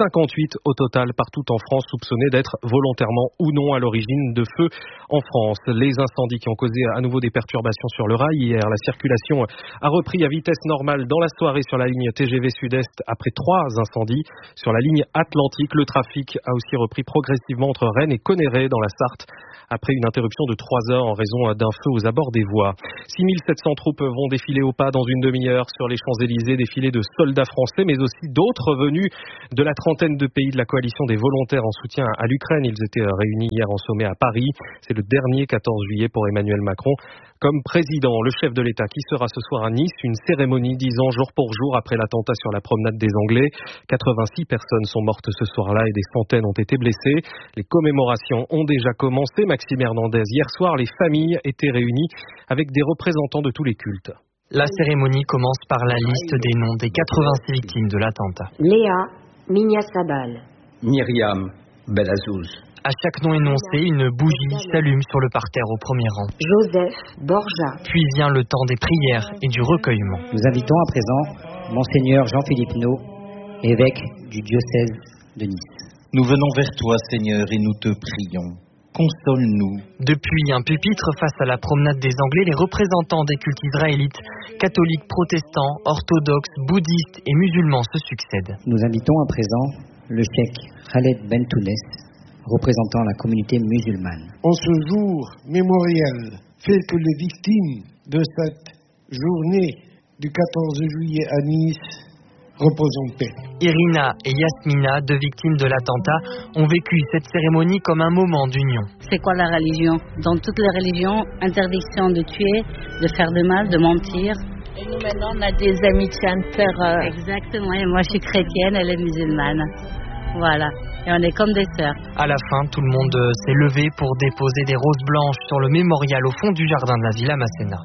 58 au total partout en France, soupçonnés d'être volontairement ou non à l'origine de feux en France. Les incendies qui ont causé à nouveau des perturbations sur le rail. Hier, la circulation a repris à vitesse normale dans la soirée sur la ligne TGV Sud-Est après 3 incendies. Sur la ligne Atlantique, le trafic a aussi repris progressivement entre Rennes et Conneré dans la Sarthe après une interruption de 3 heures en raison d'un feu aux abords des voies. 6700 troupes vont défiler au pas dans une demi-heure sur les Champs-Élysées, défilés de soldats français mais aussi d'autres venus de la trentaine de pays de la coalition des volontaires en soutien à l'Ukraine. Ils étaient réunis hier en sommet à Paris. C'est le dernier 14 juillet pour Emmanuel Macron comme président. Le chef de l'État qui sera ce soir à Nice, une cérémonie 10 ans jour pour jour après l'attentat sur la promenade des Anglais. 86 personnes sont mortes ce soir-là et des centaines ont été blessées. Les commémorations ont déjà commencé. Maxime Hernandez, hier soir, les familles étaient réunies avec des représentants de tous les cultes. La cérémonie commence par la liste des noms des 86 victimes de l'attentat. Léa Mignasabal, Myriam Belazouz. À chaque nom énoncé, une bougie s'allume sur le parterre au premier rang. Joseph Borja. Puis vient le temps des prières et du recueillement. Nous invitons à présent Monseigneur Jean-Philippe Naud, évêque du diocèse de Nice. Nous venons vers toi, Seigneur, et nous te prions. Console-nous. Depuis un pupitre face à la promenade des Anglais, les représentants des cultes israélites, catholiques, protestants, orthodoxes, bouddhistes et musulmans se succèdent. Nous invitons à présent le cheikh Khaled Ben Tounes, représentant la communauté musulmane. En ce jour mémorial, fait que les victimes de cette journée du 14 juillet à Nice reposent en paix. Irina et Yasmina, 2 victimes de l'attentat, ont vécu cette cérémonie comme un moment d'union. C'est quoi la religion? Dans toutes les religions, interdiction de tuer, de faire de mal, de mentir. Et nous maintenant, on a des amitiés inter... Exactement, et moi je suis chrétienne, elle est musulmane. Voilà, et on est comme des sœurs. À la fin, tout le monde s'est levé pour déposer des roses blanches sur le mémorial au fond du jardin de la Villa Masséna.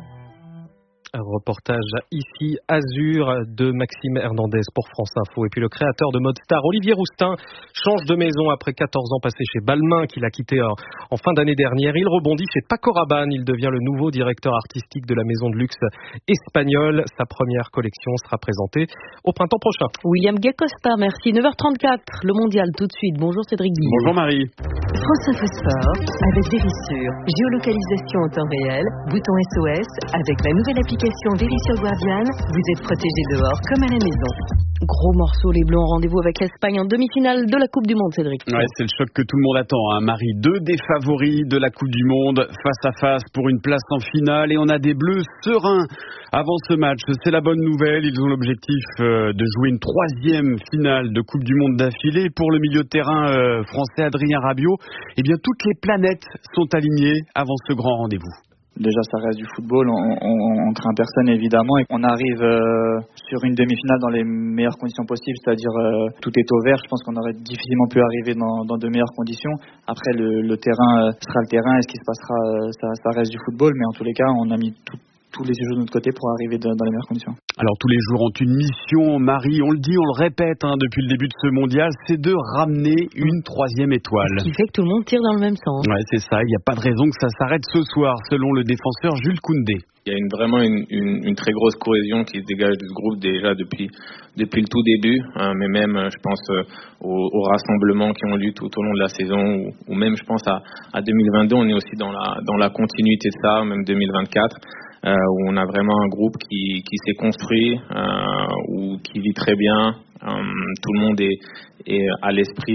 Un reportage ici, Azur, de Maxime Hernandez pour France Info. Et puis le créateur de Mode Star, Olivier Roustin, change de maison après 14 ans passés chez Balmain, qu'il a quitté en fin d'année dernière. Il rebondit chez Paco Rabanne. Il devient le nouveau directeur artistique de la maison de luxe espagnole. Sa première collection sera présentée au printemps prochain. William Gacosta, merci. 9h34, le mondial tout de suite. Bonjour Cédric Guillaume. Bonjour Marie. France Info Sport avec Vérissure. Géolocalisation en temps réel, bouton SOS avec la nouvelle application Vérissure Guardian. Vous êtes protégé dehors comme à la maison. Gros morceau, les Bleus ont rendez-vous avec l'Espagne en demi-finale de la Coupe du Monde, Cédric. Ouais, c'est le choc que tout le monde attend, hein. Marie, 2 des favoris de la Coupe du Monde face à face pour une place en finale et on a des Bleus sereins avant ce match. C'est la bonne nouvelle, ils ont l'objectif de jouer une 3e finale de Coupe du Monde d'affilée. Pour le milieu de terrain français Adrien Rabiot, eh bien toutes les planètes sont alignées avant ce grand rendez-vous. Déjà, ça reste du football, on craint personne évidemment. Et on arrive sur une demi-finale dans les meilleures conditions possibles, c'est-à-dire tout est au vert. Je pense qu'on aurait difficilement pu arriver dans de meilleures conditions. Après, le terrain sera le terrain et ce qui se passera, ça reste du football. Mais en tous les cas, on a mis tous les jeux de notre côté pour arriver dans les meilleures conditions. Alors tous les jours ont une mission, Marie, on le dit, on le répète depuis le début de ce mondial, c'est de ramener une 3e étoile. Ce qui fait que tout le monde tire dans le même sens. Ouais, c'est ça, il n'y a pas de raison que ça s'arrête ce soir, selon le défenseur Jules Koundé. Il y a vraiment une très grosse cohésion qui se dégage de ce groupe déjà depuis le tout début, mais même je pense aux rassemblements qui ont lieu tout au long de la saison, ou même je pense à 2022, on est aussi dans la continuité de ça, même 2024. Où on a vraiment un groupe qui s'est construit, ou qui vit très bien. Tout le monde est à l'esprit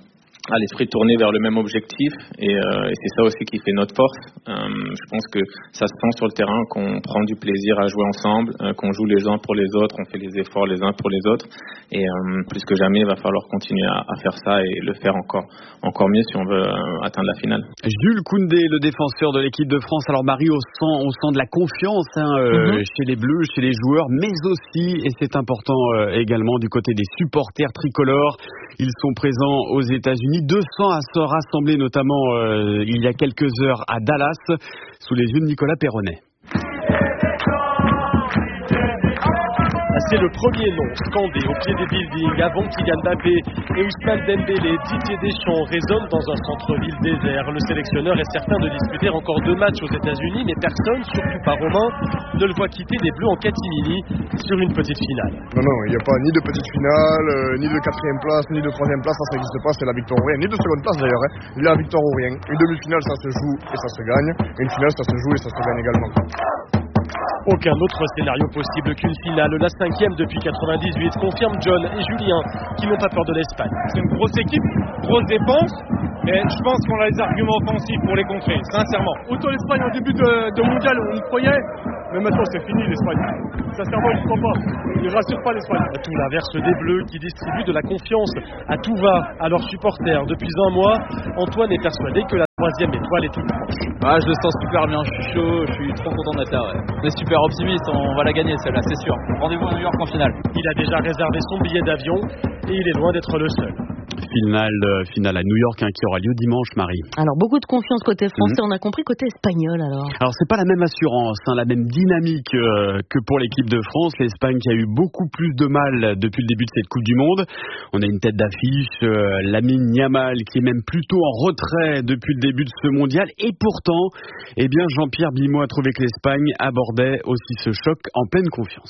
tourné vers le même objectif et c'est ça aussi qui fait notre force. Je pense que ça se sent sur le terrain qu'on prend du plaisir à jouer ensemble, qu'on joue les uns pour les autres, on fait les efforts les uns pour les autres et plus que jamais il va falloir continuer à faire ça et le faire encore mieux si on veut atteindre la finale. Jules Koundé, le défenseur de l'équipe de France. Alors Marie, on sent de la confiance chez les Bleus, chez les joueurs, mais aussi, et c'est important également, du côté des supporters tricolores. Ils sont présents aux États-Unis. 200 à se rassembler, notamment il y a quelques heures à Dallas, sous les yeux de Nicolas Perronnet. C'est le premier nom scandé au pied des buildings avant Kylian Mbappé et Ousmane Dembélé. Didier Deschamps résonne dans un centre-ville désert. Le sélectionneur est certain de disputer encore 2 matchs aux États-Unis, mais personne, surtout pas Romain, ne le voit quitter les Bleus en catimini sur une petite finale. Non, il n'y a pas ni de petite finale, ni de 4e place, ni de 3e place, ça n'existe pas, c'est la victoire ou rien, ni de seconde place d'ailleurs, il y a la victoire ou rien. Une demi-finale, ça se joue et ça se gagne, une finale, ça se joue et ça se gagne également. Aucun autre scénario possible qu'une finale, la 5e depuis 98, confirme John et Julien qui n'ont pas peur de l'Espagne. C'est une grosse équipe, grosse défense, et je pense qu'on a les arguments offensifs pour les contrer, sincèrement. Autant l'Espagne au début de mondial, on y croyait, mais maintenant c'est fini l'Espagne. Sincèrement, ils ne croient pas, ils ne rassurent pas l'Espagne. À tout l'inverse des Bleus qui distribuent de la confiance à tout va à leurs supporters. Depuis un mois, Antoine est persuadé que la 3e étoile est toute proche. Je le sens super bien, je suis chaud, je suis trop content d'être là. Ouais. On est super optimiste, on va la gagner celle-là, c'est sûr. Rendez-vous à New York en finale. Il a déjà réservé son billet d'avion et il est loin d'être le seul. Finale à New York qui aura lieu dimanche, Marie. Alors beaucoup de confiance côté français, on a compris côté espagnol alors. Alors c'est pas la même assurance, la même dynamique que pour l'équipe de France. L'Espagne qui a eu beaucoup plus de mal depuis le début de cette Coupe du Monde. On a une tête d'affiche, Lamine Yamal qui est même plutôt en retrait depuis le début de ce mondial. Et pourtant, Jean-Pierre Bimot a trouvé que l'Espagne abordait aussi ce choc en pleine confiance.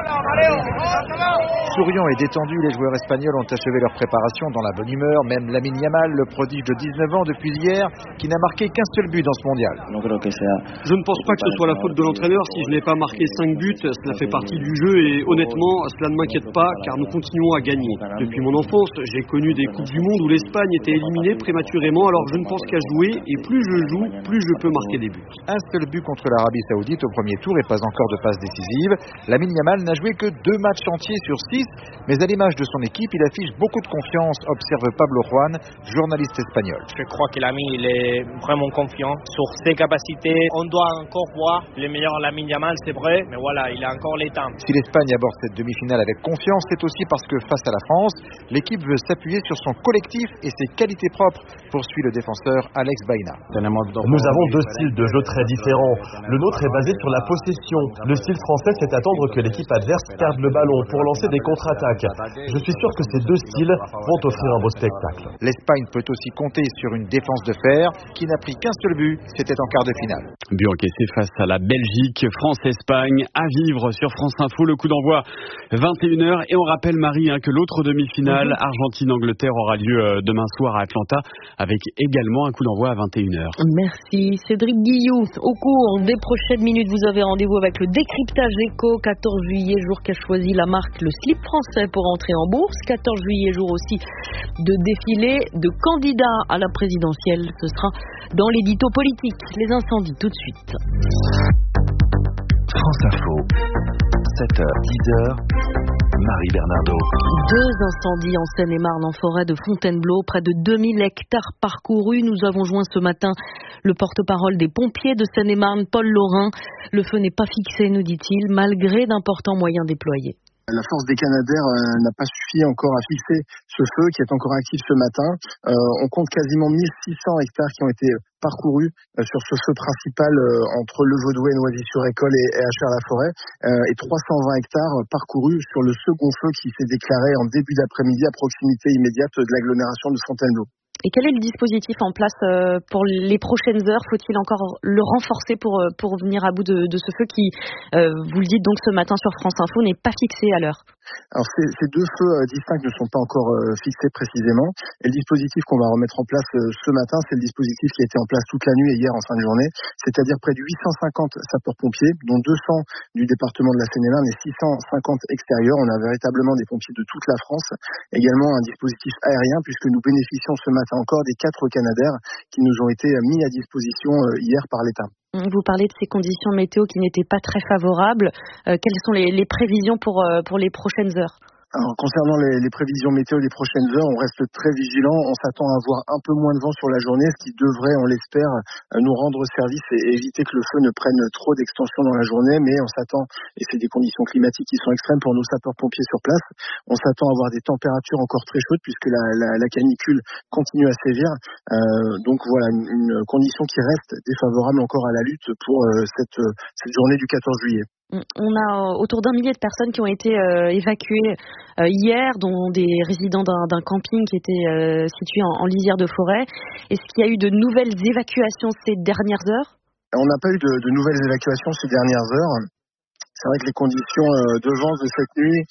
Souriant et détendu, les joueurs espagnols ont achevé leur préparation dans la bonne humeur. Même Lamine Yamal, le prodige de 19 ans depuis hier, qui n'a marqué qu'un seul but dans ce mondial. Je ne pense pas que ce soit la faute de l'entraîneur si je n'ai pas marqué 5 buts. Cela fait partie du jeu et honnêtement, cela ne m'inquiète pas car nous continuons à gagner. Depuis mon enfance, j'ai connu des Coupes du Monde où l'Espagne était éliminée prématurément, alors je ne pense qu'à jouer et plus je joue, plus je peux marquer des buts. Un seul but contre l'Arabie Saoudite au premier tour et pas encore de passe décisive. Lamine Yamal n'a joué que 2 matchs entiers sur 6, mais à l'image de son équipe, il affiche beaucoup de confiance, observe Pablo Juan, journaliste espagnol. Je crois que Lamine il est vraiment confiant sur ses capacités. On doit encore voir le meilleur Lamine Yamal, c'est vrai, mais voilà, il a encore les temps. Si l'Espagne aborde cette demi-finale avec confiance, c'est aussi parce que face à la France, l'équipe veut s'appuyer sur son collectif et ses qualités propres, poursuit le défenseur Alex Baena. Nous avons 2 styles de jeu très différents. Le nôtre est basé sur la possession. Le style français, c'est attendre que l'équipe adverse perde le ballon pour lancer des contre-attaques. Je suis sûr que ces 2 styles vont offrir un beau spectacle. L'Espagne peut aussi compter sur une défense de fer qui n'a pris qu'un seul but, c'était en quart de finale. But encaissé face à la Belgique, France-Espagne, à vivre sur France Info, le coup d'envoi 21h. Et on rappelle, Marie, que l'autre demi-finale, Argentine-Angleterre, aura lieu demain soir à Atlanta, avec également un coup d'envoi à 21h. Merci Cédric Guillou. Au cours des prochaines minutes, vous avez rendez-vous avec le décryptage éco. 14 juillet, jour qu'a choisi la marque le slip français pour entrer en bourse. 14 juillet, jour aussi de défilé de candidats à la présidentielle. Ce sera dans l'édito politique. Les incendies, tout de suite. France Info, 7h, 10h, Marie Bernardo. 2 incendies en Seine-et-Marne en forêt de Fontainebleau, près de 2000 hectares parcourus. Nous avons joint ce matin le porte-parole des pompiers de Seine-et-Marne, Paul Laurin. Le feu n'est pas fixé, nous dit-il, malgré d'importants moyens déployés. La force des Canadair n'a pas suffi encore à fixer ce feu qui est encore actif ce matin. On compte quasiment 1600 hectares qui ont été parcourus sur ce feu principal entre Le Vaudouet, Noisy-sur-École et Achères-la-Forêt, et 320 hectares parcourus sur le second feu qui s'est déclaré en début d'après-midi à proximité immédiate de l'agglomération de Fontainebleau. Et quel est le dispositif en place pour les prochaines heures? Faut-il encore le renforcer pour venir à bout de ce feu qui, vous le dites donc ce matin sur France Info, n'est pas fixé à l'heure? Alors ces 2 feux distincts ne sont pas encore fixés précisément. Et le dispositif qu'on va remettre en place ce matin, c'est le dispositif qui a été en place toute la nuit et hier en fin de journée, c'est-à-dire près de 850 sapeurs-pompiers, dont 200 du département de la Seine-et-Marne et 650 extérieurs. On a véritablement des pompiers de toute la France. Également un dispositif aérien, puisque nous bénéficions ce matin encore des 4 Canadair qui nous ont été mis à disposition hier par l'État. Vous parlez de ces conditions météo qui n'étaient pas très favorables. Quelles sont les prévisions pour les prochaines heures? Alors, concernant les prévisions météo des prochaines heures, on reste très vigilant. On s'attend à avoir un peu moins de vent sur la journée, ce qui devrait, on l'espère, nous rendre service et éviter que le feu ne prenne trop d'extension dans la journée. Mais on s'attend, et c'est des conditions climatiques qui sont extrêmes pour nos sapeurs-pompiers sur place, on s'attend à avoir des températures encore très chaudes puisque la canicule continue à sévir. Donc voilà, une condition qui reste défavorable encore à la lutte pour cette journée du 14 juillet. On a autour d'1 millier de personnes qui ont été évacuées hier, dont des résidents d'un camping qui était situé en lisière de forêt. Est-ce qu'il y a eu de nouvelles évacuations ces dernières heures ? On n'a pas eu de nouvelles évacuations ces dernières heures. C'est vrai que les conditions d'urgence de cette nuit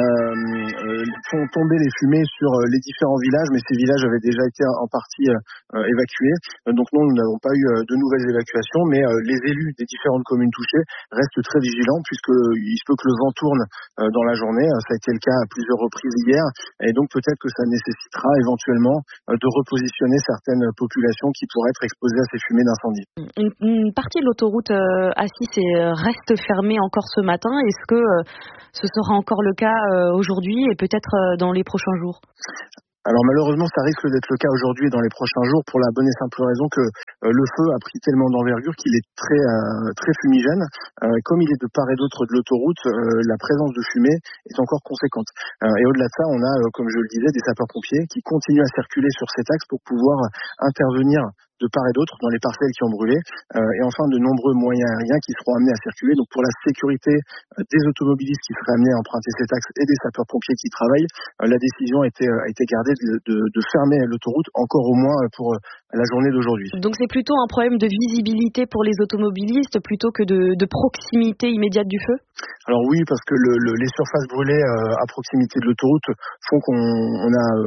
font tomber les fumées sur les différents villages, mais ces villages avaient déjà été en partie évacués. Donc nous n'avons pas eu de nouvelles évacuations, mais les élus des différentes communes touchées restent très vigilants, puisqu'il se peut que le vent tourne dans la journée. Ça a été le cas à plusieurs reprises hier, et donc peut-être que ça nécessitera éventuellement de repositionner certaines populations qui pourraient être exposées à ces fumées d'incendie. Une partie de l'autoroute A6 reste fermée encore ce matin. Est-ce que ce sera encore le cas aujourd'hui et peut-être dans les prochains jours ? Alors malheureusement, ça risque d'être le cas aujourd'hui et dans les prochains jours pour la bonne et simple raison que le feu a pris tellement d'envergure qu'il est très fumigène. Comme il est de part et d'autre de l'autoroute, la présence de fumée est encore conséquente. Et au-delà de ça, on a, comme je le disais, des sapeurs-pompiers qui continuent à circuler sur cet axe pour pouvoir intervenir de part et d'autre dans les parcelles qui ont brûlé, et enfin de nombreux moyens aériens qui seront amenés à circuler. Donc pour la sécurité des automobilistes qui seraient amenés à emprunter cet axe et des sapeurs-pompiers qui travaillent, la décision a été gardée de fermer l'autoroute encore au moins pour la journée d'aujourd'hui. Donc c'est plutôt un problème de visibilité pour les automobilistes plutôt que de proximité immédiate du feu ? Alors oui, parce que les surfaces brûlées à proximité de l'autoroute font qu'on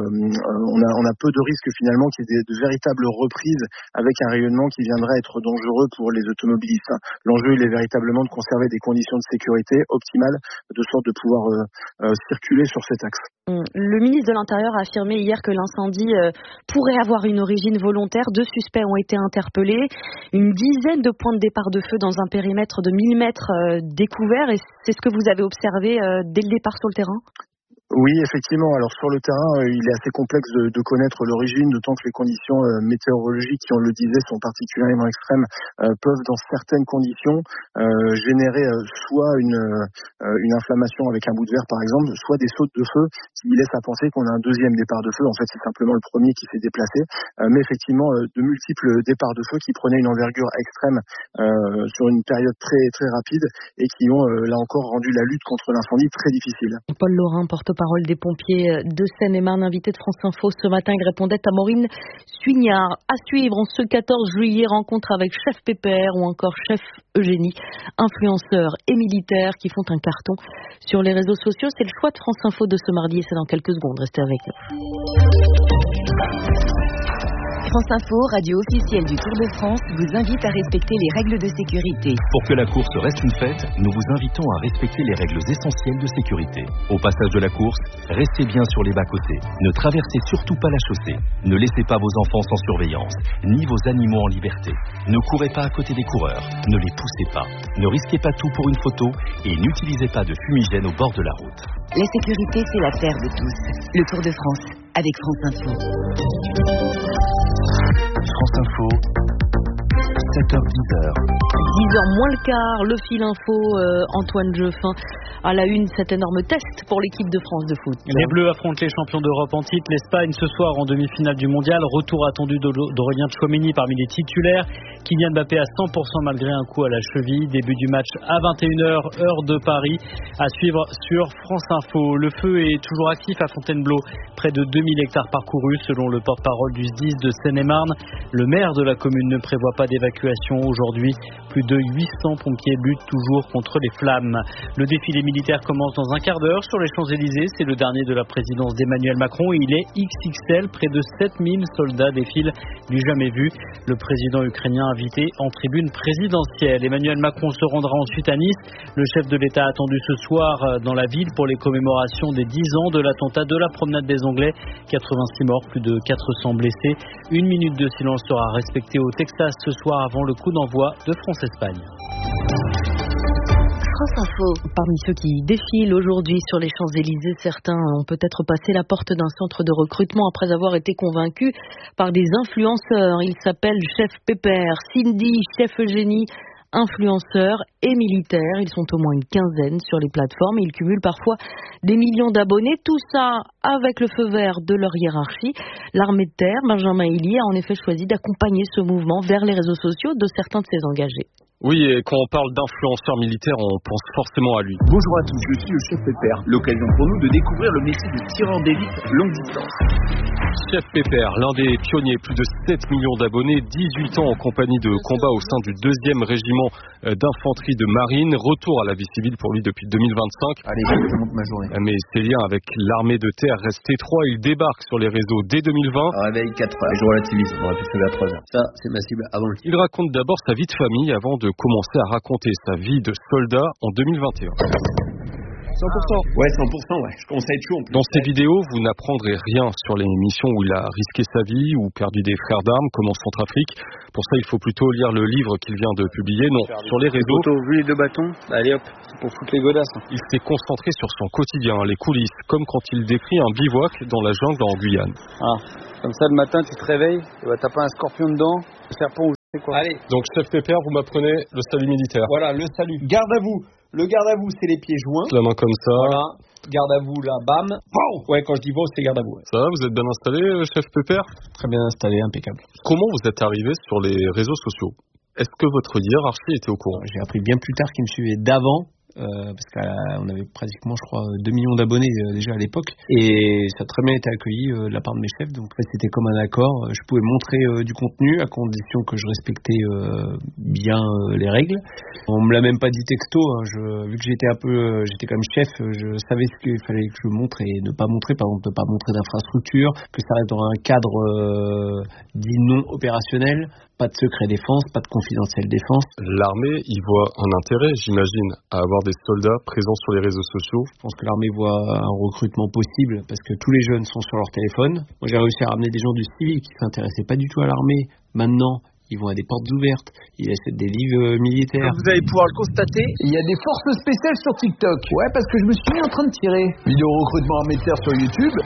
a peu de risques finalement qu'il y ait de véritables reprises avec un rayonnement qui viendrait être dangereux pour les automobilistes. L'enjeu, il est véritablement de conserver des conditions de sécurité optimales, de sorte de pouvoir circuler sur cet axe. Le ministre de l'Intérieur a affirmé hier que l'incendie pourrait avoir une origine volontaire. 2 suspects ont été interpellés. Une dizaine de points de départ de feu dans un périmètre de 1000 mètres découvert. Et c'est ce que vous avez observé dès le départ sur le terrain ? Oui, effectivement. Alors sur le terrain, il est assez complexe de connaître l'origine, d'autant que les conditions météorologiques, qui on le disait, sont particulièrement extrêmes, peuvent dans certaines conditions générer soit une inflammation avec un bout de verre par exemple, soit des sautes de feu qui laissent à penser qu'on a un deuxième départ de feu. En fait, c'est simplement le premier qui s'est déplacé, mais effectivement de multiples départs de feu qui prenaient une envergure extrême sur une période très rapide et qui ont là encore rendu la lutte contre l'incendie très difficile. Paul Laurin, porte-parole des pompiers de Seine-et-Marne, invité de France Info ce matin, il répondait à Maureen Suignard. À suivre en ce 14 juillet, rencontre avec Chef Pépère ou encore Chef Eugénie, influenceurs et militaires qui font un carton sur les réseaux sociaux. C'est le choix de France Info de ce mardi et c'est dans quelques secondes. Restez avec nous. France Info, radio officielle du Tour de France, vous invite à respecter les règles de sécurité. Pour que la course reste une fête, nous vous invitons à respecter les règles essentielles de sécurité. Au passage de la course, restez bien sur les bas-côtés. Ne traversez surtout pas la chaussée. Ne laissez pas vos enfants sans surveillance, ni vos animaux en liberté. Ne courez pas à côté des coureurs. Ne les poussez pas. Ne risquez pas tout pour une photo et n'utilisez pas de fumigène au bord de la route. La sécurité, c'est l'affaire de tous. Le Tour de France, avec France Info. France Info, 7h-10h. 10h moins le quart, le fil info, Antoine Jeuffin. À la une, cet énorme test pour l'équipe de France de foot. Les Bleus affrontent les champions d'Europe en titre, l'Espagne ce soir en demi-finale du mondial. Retour attendu d'Aurélien Tchouaméni parmi les titulaires. Kylian Mbappé à 100% malgré un coup à la cheville. Début du match à 21h, heure de Paris. À suivre sur France Info. Le feu est toujours actif à Fontainebleau. Près de 2000 hectares parcourus selon le porte-parole du SDIS de Seine-et-Marne. Le maire de la commune ne prévoit pas d'évacuation aujourd'hui. Plus de 800 pompiers luttent toujours contre les flammes. Le défilé militaire commence dans un quart d'heure sur les Champs-Élysées. C'est le dernier de la présidence d'Emmanuel Macron et il est XXL. Près de 7000 soldats défilent du jamais vu. Le président ukrainien invité en tribune présidentielle. Emmanuel Macron se rendra ensuite à Nice. Le chef de l'État attendu ce soir dans la ville pour les commémorations des 10 ans de l'attentat de la promenade des Anglais. 86 morts, plus de 400 blessés. 1 minute de silence sera respectée au Texas ce soir avant le coup d'envoi de France-Espagne. France Info. Parmi ceux qui défilent aujourd'hui sur les Champs-Élysées, certains ont peut-être passé la porte d'un centre de recrutement après avoir été convaincus par des influenceurs. Ils s'appellent Chef Pépère, Cindy, Chef Eugénie, influenceurs et militaires. Ils sont au moins une quinzaine sur les plateformes et ils cumulent parfois des millions d'abonnés. Tout ça avec le feu vert de leur hiérarchie. L'armée de terre, Benjamin Elie, a en effet choisi d'accompagner ce mouvement vers les réseaux sociaux de certains de ses engagés. Oui, et quand on parle d'influenceurs militaires, on pense forcément à lui. Bonjour à tous, je suis le chef Pépère. L'occasion pour nous de découvrir le métier de tireur d'élite longue distance. Chef Pépère, l'un des pionniers, plus de 7 millions d'abonnés, 18 ans en compagnie de combat au sein du 2e régiment d'infanterie de marine. Retour à la vie civile pour lui depuis 2025. Allez, je monte ma journée. Mais ses liens avec l'armée de terre restent étroits. Il débarque sur les réseaux dès 2020. Réveil 4 heures, je relativise, on aurait pu se lever à 3 heures. Ça, c'est ma cible avant le... Il raconte d'abord sa vie de famille avant de commencer à raconter sa vie de soldat en 2021. 100%. Ouais, 100%, ouais. Je commence à être chaud. Dans ces vidéos, vous n'apprendrez rien sur les missions où il a risqué sa vie ou perdu des frères d'armes, comme en Centrafrique. Pour ça, il faut plutôt lire le livre qu'il vient de publier. Non, sur les réseaux. Vu les 2 bâtons, allez hop, c'est pour foutre les godasses. Il s'est concentré sur son quotidien, les coulisses, comme quand il décrit un bivouac dans la jungle en Guyane. Ah, comme ça, le matin, tu te réveilles, et bah, t'as pas un scorpion dedans, un serpent ou je sais quoi. Allez. Donc, chef Pépère, vous m'apprenez le salut militaire. Voilà, le salut. Garde à vous. Le garde à vous, c'est les pieds joints. La main comme ça. Voilà. Garde à vous, là, bam. Wow. Ouais, quand je dis wow, c'est garde à vous. Ouais. Ça va, vous êtes bien installé, chef Pépère? Très bien installé, impeccable. Comment vous êtes arrivé sur les réseaux sociaux? Est-ce que votre hiérarchie était au courant? J'ai appris bien plus tard qu'ils me suivaient d'avant. Parce qu'on avait pratiquement, je crois, 2 millions d'abonnés déjà à l'époque, et ça a très bien été accueilli de la part de mes chefs, donc c'était comme un accord. Je pouvais montrer du contenu à condition que je respectais bien les règles. On me l'a même pas dit texto, hein. Vu que j'étais comme chef, je savais ce qu'il fallait que je montre et ne pas montrer, par exemple ne pas montrer d'infrastructure, que ça reste dans un cadre dit non opérationnel. Pas de secret défense, pas de confidentiel défense. L'armée y voit un intérêt, j'imagine, à avoir des soldats présents sur les réseaux sociaux. Je pense que l'armée voit un recrutement possible parce que tous les jeunes sont sur leur téléphone. Moi, j'ai réussi à ramener des gens du civil qui ne s'intéressaient pas du tout à l'armée. Maintenant, ils vont à des portes ouvertes, ils achètent des livres militaires. Comme vous allez pouvoir le constater, il y a des forces spéciales sur TikTok. Ouais, parce que je me suis mis en train de tirer. Vidéo recrutement armée de terre sur YouTube.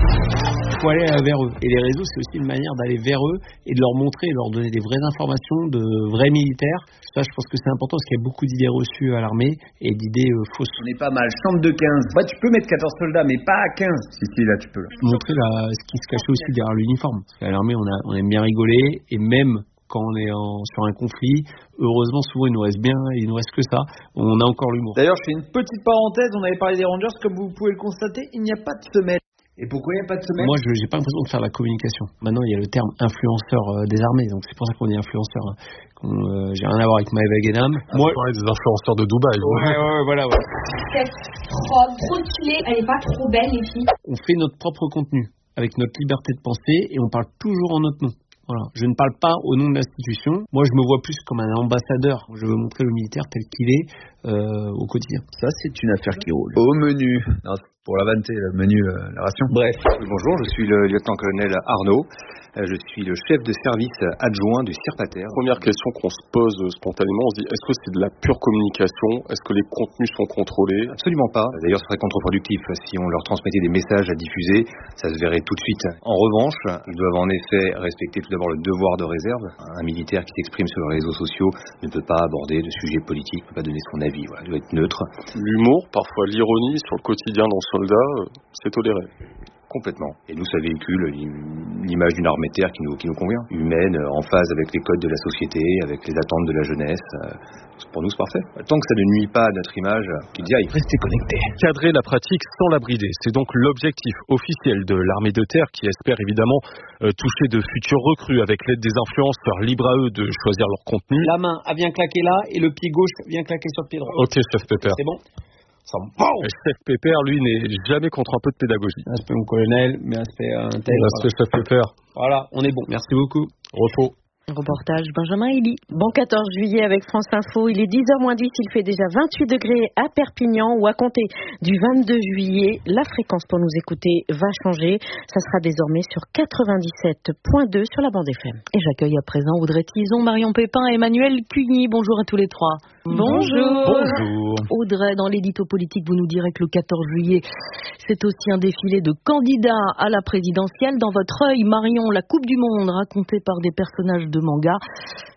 Faut aller vers eux. Et les réseaux, c'est aussi une manière d'aller vers eux et de leur montrer, de leur donner des vraies informations, de vrais militaires. Ça, je pense que c'est important parce qu'il y a beaucoup d'idées reçues à l'armée et d'idées fausses. On est pas mal. Chambre de 15. Bah, tu peux mettre 14 soldats, mais pas à 15. Si, là, tu peux. Montrer ce qui se cachait aussi derrière l'uniforme. Parce qu'à l'armée, on aime bien rigoler et même quand on est sur un conflit, heureusement, souvent, il nous reste que ça. On a encore l'humour. D'ailleurs, je fais une petite parenthèse. On avait parlé des Rangers. Comme vous pouvez le constater, il n'y a pas de semelle. Et pourquoi il n'y a pas de semelle? Moi, je n'ai pas l'impression de faire la communication. Maintenant, il y a le terme influenceur des armées. Donc, c'est pour ça qu'on est influenceur. Hein. J'ai rien à voir avec Maëva Guénam. Moi, je parlais des influenceurs de Dubaï. Ouais, voilà. Ouais. Cette robe rotulée, elle n'est pas trop belle, les filles. On fait notre propre contenu avec notre liberté de penser et on parle toujours en notre nom. Voilà. Je ne parle pas au nom de l'institution. Moi, je me vois plus comme un ambassadeur. Je veux montrer le militaire tel qu'il est au quotidien. Ça, c'est une affaire qui roule. Au menu. Non, pour la vanité, le menu, la ration. Bref. Bonjour, je suis le lieutenant-colonel Arnaud. Je suis le chef de service adjoint du CIRPATER. Première question qu'on se pose spontanément, on se dit, est-ce que c'est de la pure communication? Est-ce que les contenus sont contrôlés? Absolument pas. D'ailleurs, ce serait contre-productif. Si on leur transmettait des messages à diffuser, ça se verrait tout de suite. En revanche, ils doivent en effet respecter tout d'abord le devoir de réserve. Un militaire qui s'exprime sur les réseaux sociaux ne peut pas aborder de sujets politiques, ne peut pas donner son avis. Voilà, il doit être neutre. L'humour, parfois l'ironie sur le quotidien d'un soldat, c'est toléré. Complètement. Et nous, ça véhicule l'image d'une armée de terre qui nous convient. Humaine, en phase avec les codes de la société, avec les attentes de la jeunesse. Pour nous, c'est parfait. Tant que ça ne nuit pas à notre image, qu'il y aille. Restez connectés. Cadrer la pratique sans la brider. C'est donc l'objectif officiel de l'armée de terre qui espère évidemment toucher de futurs recrues avec l'aide des influenceurs. Libre à eux de choisir leur contenu. La main, elle vient claquer là et le pied gauche vient claquer sur le pied droit. Ok, chef Pépère. C'est bon? Chef Pépère, lui, n'est jamais contre un peu de pédagogie. Aspect mon colonel, mais aspect un tel. Aspect chef Pépère. Voilà, on est bon. Merci beaucoup. Repos. Reportage Benjamin Elie. Bon 14 juillet avec France Info. Il est 10h-10. Il fait déjà 28 degrés à Perpignan ou à compter du 22 juillet. La fréquence pour nous écouter va changer. Ça sera désormais sur 97.2 sur la bande FM. Et j'accueille à présent Audrey Tison, Marion Pépin et Emmanuel Cuny. Bonjour à tous les trois. Bonjour. Bonjour. Audrey, dans l'édito politique, vous nous direz que le 14 juillet, c'est aussi un défilé de candidats à la présidentielle. Dans votre œil, Marion, la Coupe du Monde racontée par des personnages de manga.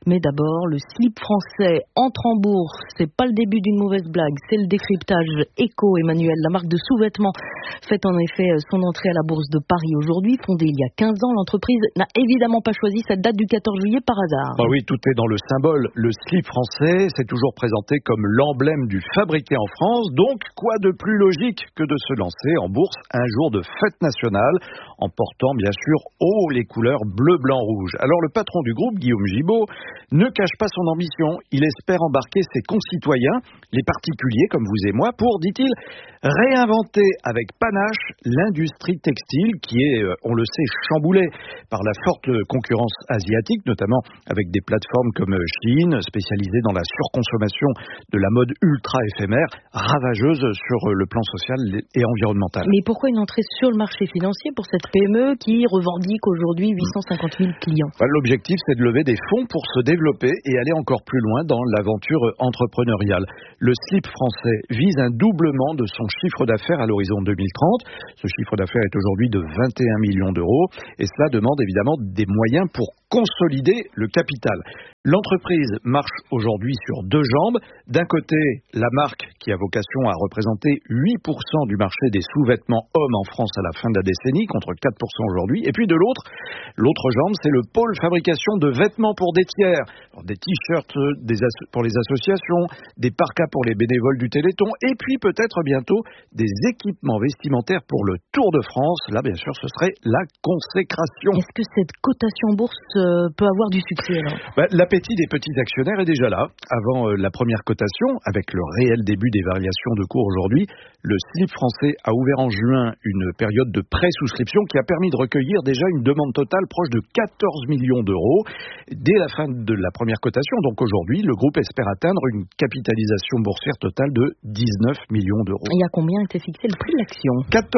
Mais d'abord, le slip français entre en bourse. C'est pas le début d'une mauvaise blague, c'est le décryptage. Eco, Emmanuel, la marque de sous-vêtements, fait en effet son entrée à la bourse de Paris aujourd'hui. Fondée il y a 15 ans, l'entreprise n'a évidemment pas choisi cette date du 14 juillet par hasard. Ah oui, tout est dans le symbole. Le slip français, c'est toujours présenté comme l'emblème du fabriqué en France. Donc, quoi de plus logique que de se lancer en bourse un jour de fête nationale, en portant bien sûr haut les couleurs bleu, blanc, rouge. Alors le patron du groupe, Guillaume Gibault, ne cache pas son ambition. Il espère embarquer ses concitoyens, les particuliers comme vous et moi, pour, dit-il, réinventer avec panache l'industrie textile qui est, on le sait, chamboulée par la forte concurrence asiatique, notamment avec des plateformes comme Shein, spécialisées dans la surconsommation de la mode ultra éphémère, ravageuse sur le plan social et environnemental. Mais pourquoi une entrée sur le marché financier pour cette PME qui revendique aujourd'hui 850 000 clients? L'objectif, c'est de lever des fonds pour se développer et aller encore plus loin dans l'aventure entrepreneuriale. Le slip français vise un doublement de son chiffre d'affaires à l'horizon 2030. Ce chiffre d'affaires est aujourd'hui de 21 millions d'euros et cela demande évidemment des moyens pour consolider le capital. L'entreprise marche aujourd'hui sur deux jambes. D'un côté, la marque qui a vocation à représenter 8% du marché des sous-vêtements hommes en France à la fin de la décennie, contre 4% aujourd'hui. Et puis de l'autre jambe, c'est le pôle fabrication de vêtements pour des tiers. Alors, des t-shirts pour les associations, des parkas pour les bénévoles du Téléthon, et puis peut-être bientôt des équipements vestimentaires pour le Tour de France. Là, bien sûr, ce serait la consécration. Est-ce que cette cotation bourse peut avoir du succès alors? L'appétit des petits actionnaires est déjà là. Avant la première cotation, avec le réel début des variations de cours aujourd'hui, le slip français a ouvert en juin une période de pré-souscription qui a permis de recueillir déjà une demande totale proche de 14 millions d'euros dès la fin de la première cotation. Donc aujourd'hui, le groupe espère atteindre une capitalisation boursière totale de 19 millions d'euros. Et à combien était fixé le prix de l'action?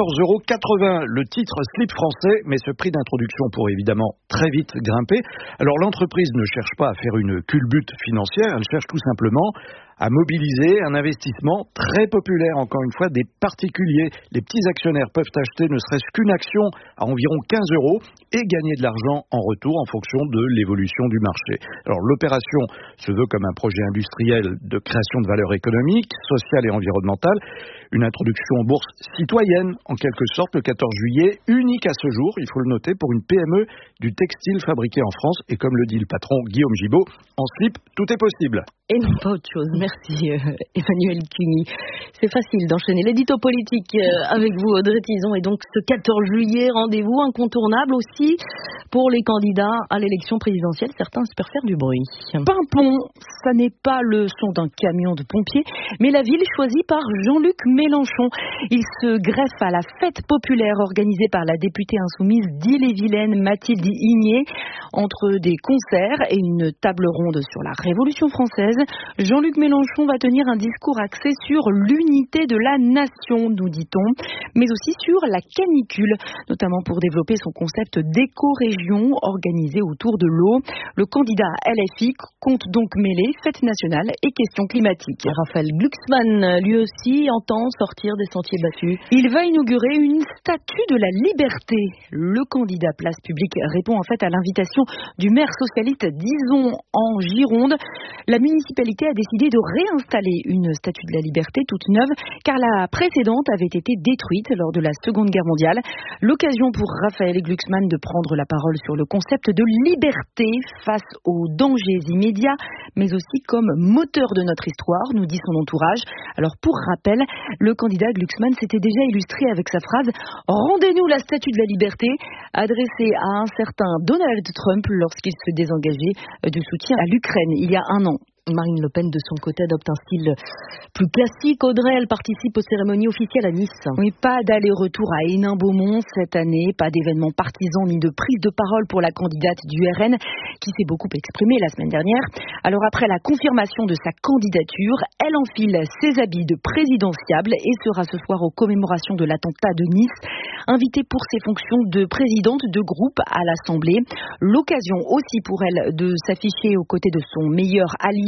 14,80 € le titre slip français, mais ce prix d'introduction pourrait évidemment très vite grimper. Alors l'entreprise ne cherche pas à faire une culbute financière, elle cherche tout simplement à mobiliser un investissement très populaire, encore une fois, des particuliers. Les petits actionnaires peuvent acheter ne serait-ce qu'une action à environ 15 € et gagner de l'argent en retour en fonction de l'évolution du marché. Alors l'opération se veut comme un projet industriel de création de valeur économique, sociale et environnementale. Une introduction en bourse citoyenne, en quelque sorte, le 14 juillet, unique à ce jour, il faut le noter, pour une PME du textile fabriqué en France. Et comme le dit le patron Guillaume Gibault, en slip, tout est possible. Et non pas autre chose. Merci Emmanuel Cuny. C'est facile d'enchaîner l'édito politique avec vous, Audrey Tison. Et donc ce 14 juillet, rendez-vous incontournable aussi pour les candidats à l'élection présidentielle. Certains espèrent faire du bruit. Pimpon, ça n'est pas le son d'un camion de pompiers, mais la ville choisie par Jean-Luc Mélenchon. Il se greffe à la fête populaire organisée par la députée insoumise d'Ille-et-Vilaine, Mathilde Igné. Entre des concerts et une table ronde sur la Révolution française, Jean-Luc Mélenchon va tenir un discours axé sur l'unité de la nation, nous dit-on, mais aussi sur la canicule, notamment pour développer son concept d'éco-région organisée autour de l'eau. Le candidat LFI compte donc mêler fête nationale et questions climatiques. Raphaël Glucksmann, lui aussi, entend sortir des sentiers battus. Il va inaugurer une statue de la liberté. Le candidat Place Publique répond en fait à l'invitation du maire socialiste d'Izon en Gironde. La municipalité a décidé de réinstaller une statue de la liberté toute neuve car la précédente avait été détruite lors de la Seconde Guerre mondiale. L'occasion pour Raphaël Glucksmann de prendre la parole sur le concept de liberté face aux dangers immédiats, mais aussi comme moteur de notre histoire, nous dit son entourage. Alors pour rappel, le candidat Glucksmann s'était déjà illustré avec sa phrase « Rendez-nous la statue de la liberté » adressée à un certain Donald Trump lorsqu'il se désengageait du soutien à l'Ukraine il y a un an. Marine Le Pen, de son côté, adopte un style plus classique. Audrey, elle participe aux cérémonies officielles à Nice. Oui, pas d'aller-retour à Hénin-Beaumont cette année, pas d'événement partisan ni de prise de parole pour la candidate du RN qui s'est beaucoup exprimée la semaine dernière. Alors après la confirmation de sa candidature, elle enfile ses habits de présidentiable et sera ce soir aux commémorations de l'attentat de Nice, invitée pour ses fonctions de présidente de groupe à l'Assemblée. L'occasion aussi pour elle de s'afficher aux côtés de son meilleur allié,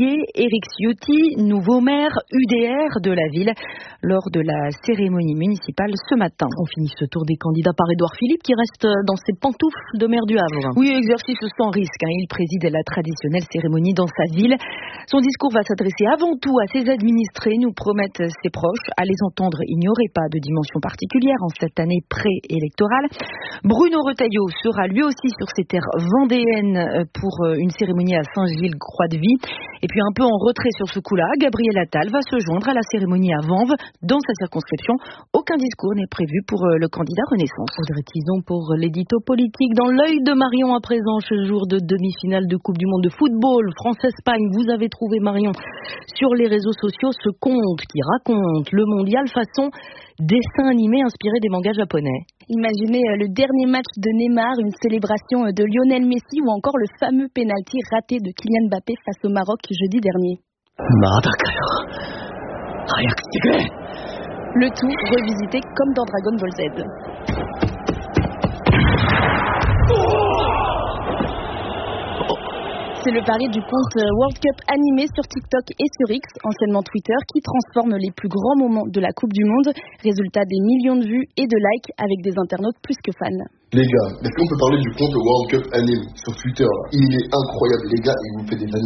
Bélier, Éric Ciotti, nouveau maire UDR de la ville, lors de la cérémonie municipale ce matin. On finit ce tour des candidats par Édouard Philippe qui reste dans ses pantoufles de maire du Havre. Oui, exercice sans risque. Il préside la traditionnelle cérémonie dans sa ville. Son discours va s'adresser avant tout à ses administrés, nous promettent ses proches. À les entendre, il n'y aurait pas de dimension particulière en cette année préélectorale. Bruno Retailleau sera lui aussi sur ses terres vendéennes pour une cérémonie à Saint-Gilles-Croix-de-Vie. Et puis un peu en retrait sur ce coup-là, Gabriel Attal va se joindre à la cérémonie à Vanves. Dans sa circonscription, aucun discours n'est prévu pour le candidat Renaissance. Audrey Tison pour l'édito politique. Dans l'œil de Marion à présent, ce jour de demi-finale de Coupe du Monde de football, France-Espagne. Vous avez trouvé, Marion, sur les réseaux sociaux ce conte qui raconte le mondial façon dessin animé inspiré des mangas japonais. Imaginez le dernier match de Neymar, une célébration de Lionel Messi ou encore le fameux pénalty raté de Kylian Mbappé face au Maroc jeudi dernier. Le tout revisité comme dans Dragon Ball Z. C'est le pari du compte World Cup animé sur TikTok et sur X, anciennement Twitter, qui transforme les plus grands moments de la Coupe du Monde. Résultat, des millions de vues et de likes avec des internautes plus que fans. Les gars, est-ce qu'on peut parler du compte World Cup Anime sur Twitter là? Il est incroyable les gars, il vous fait des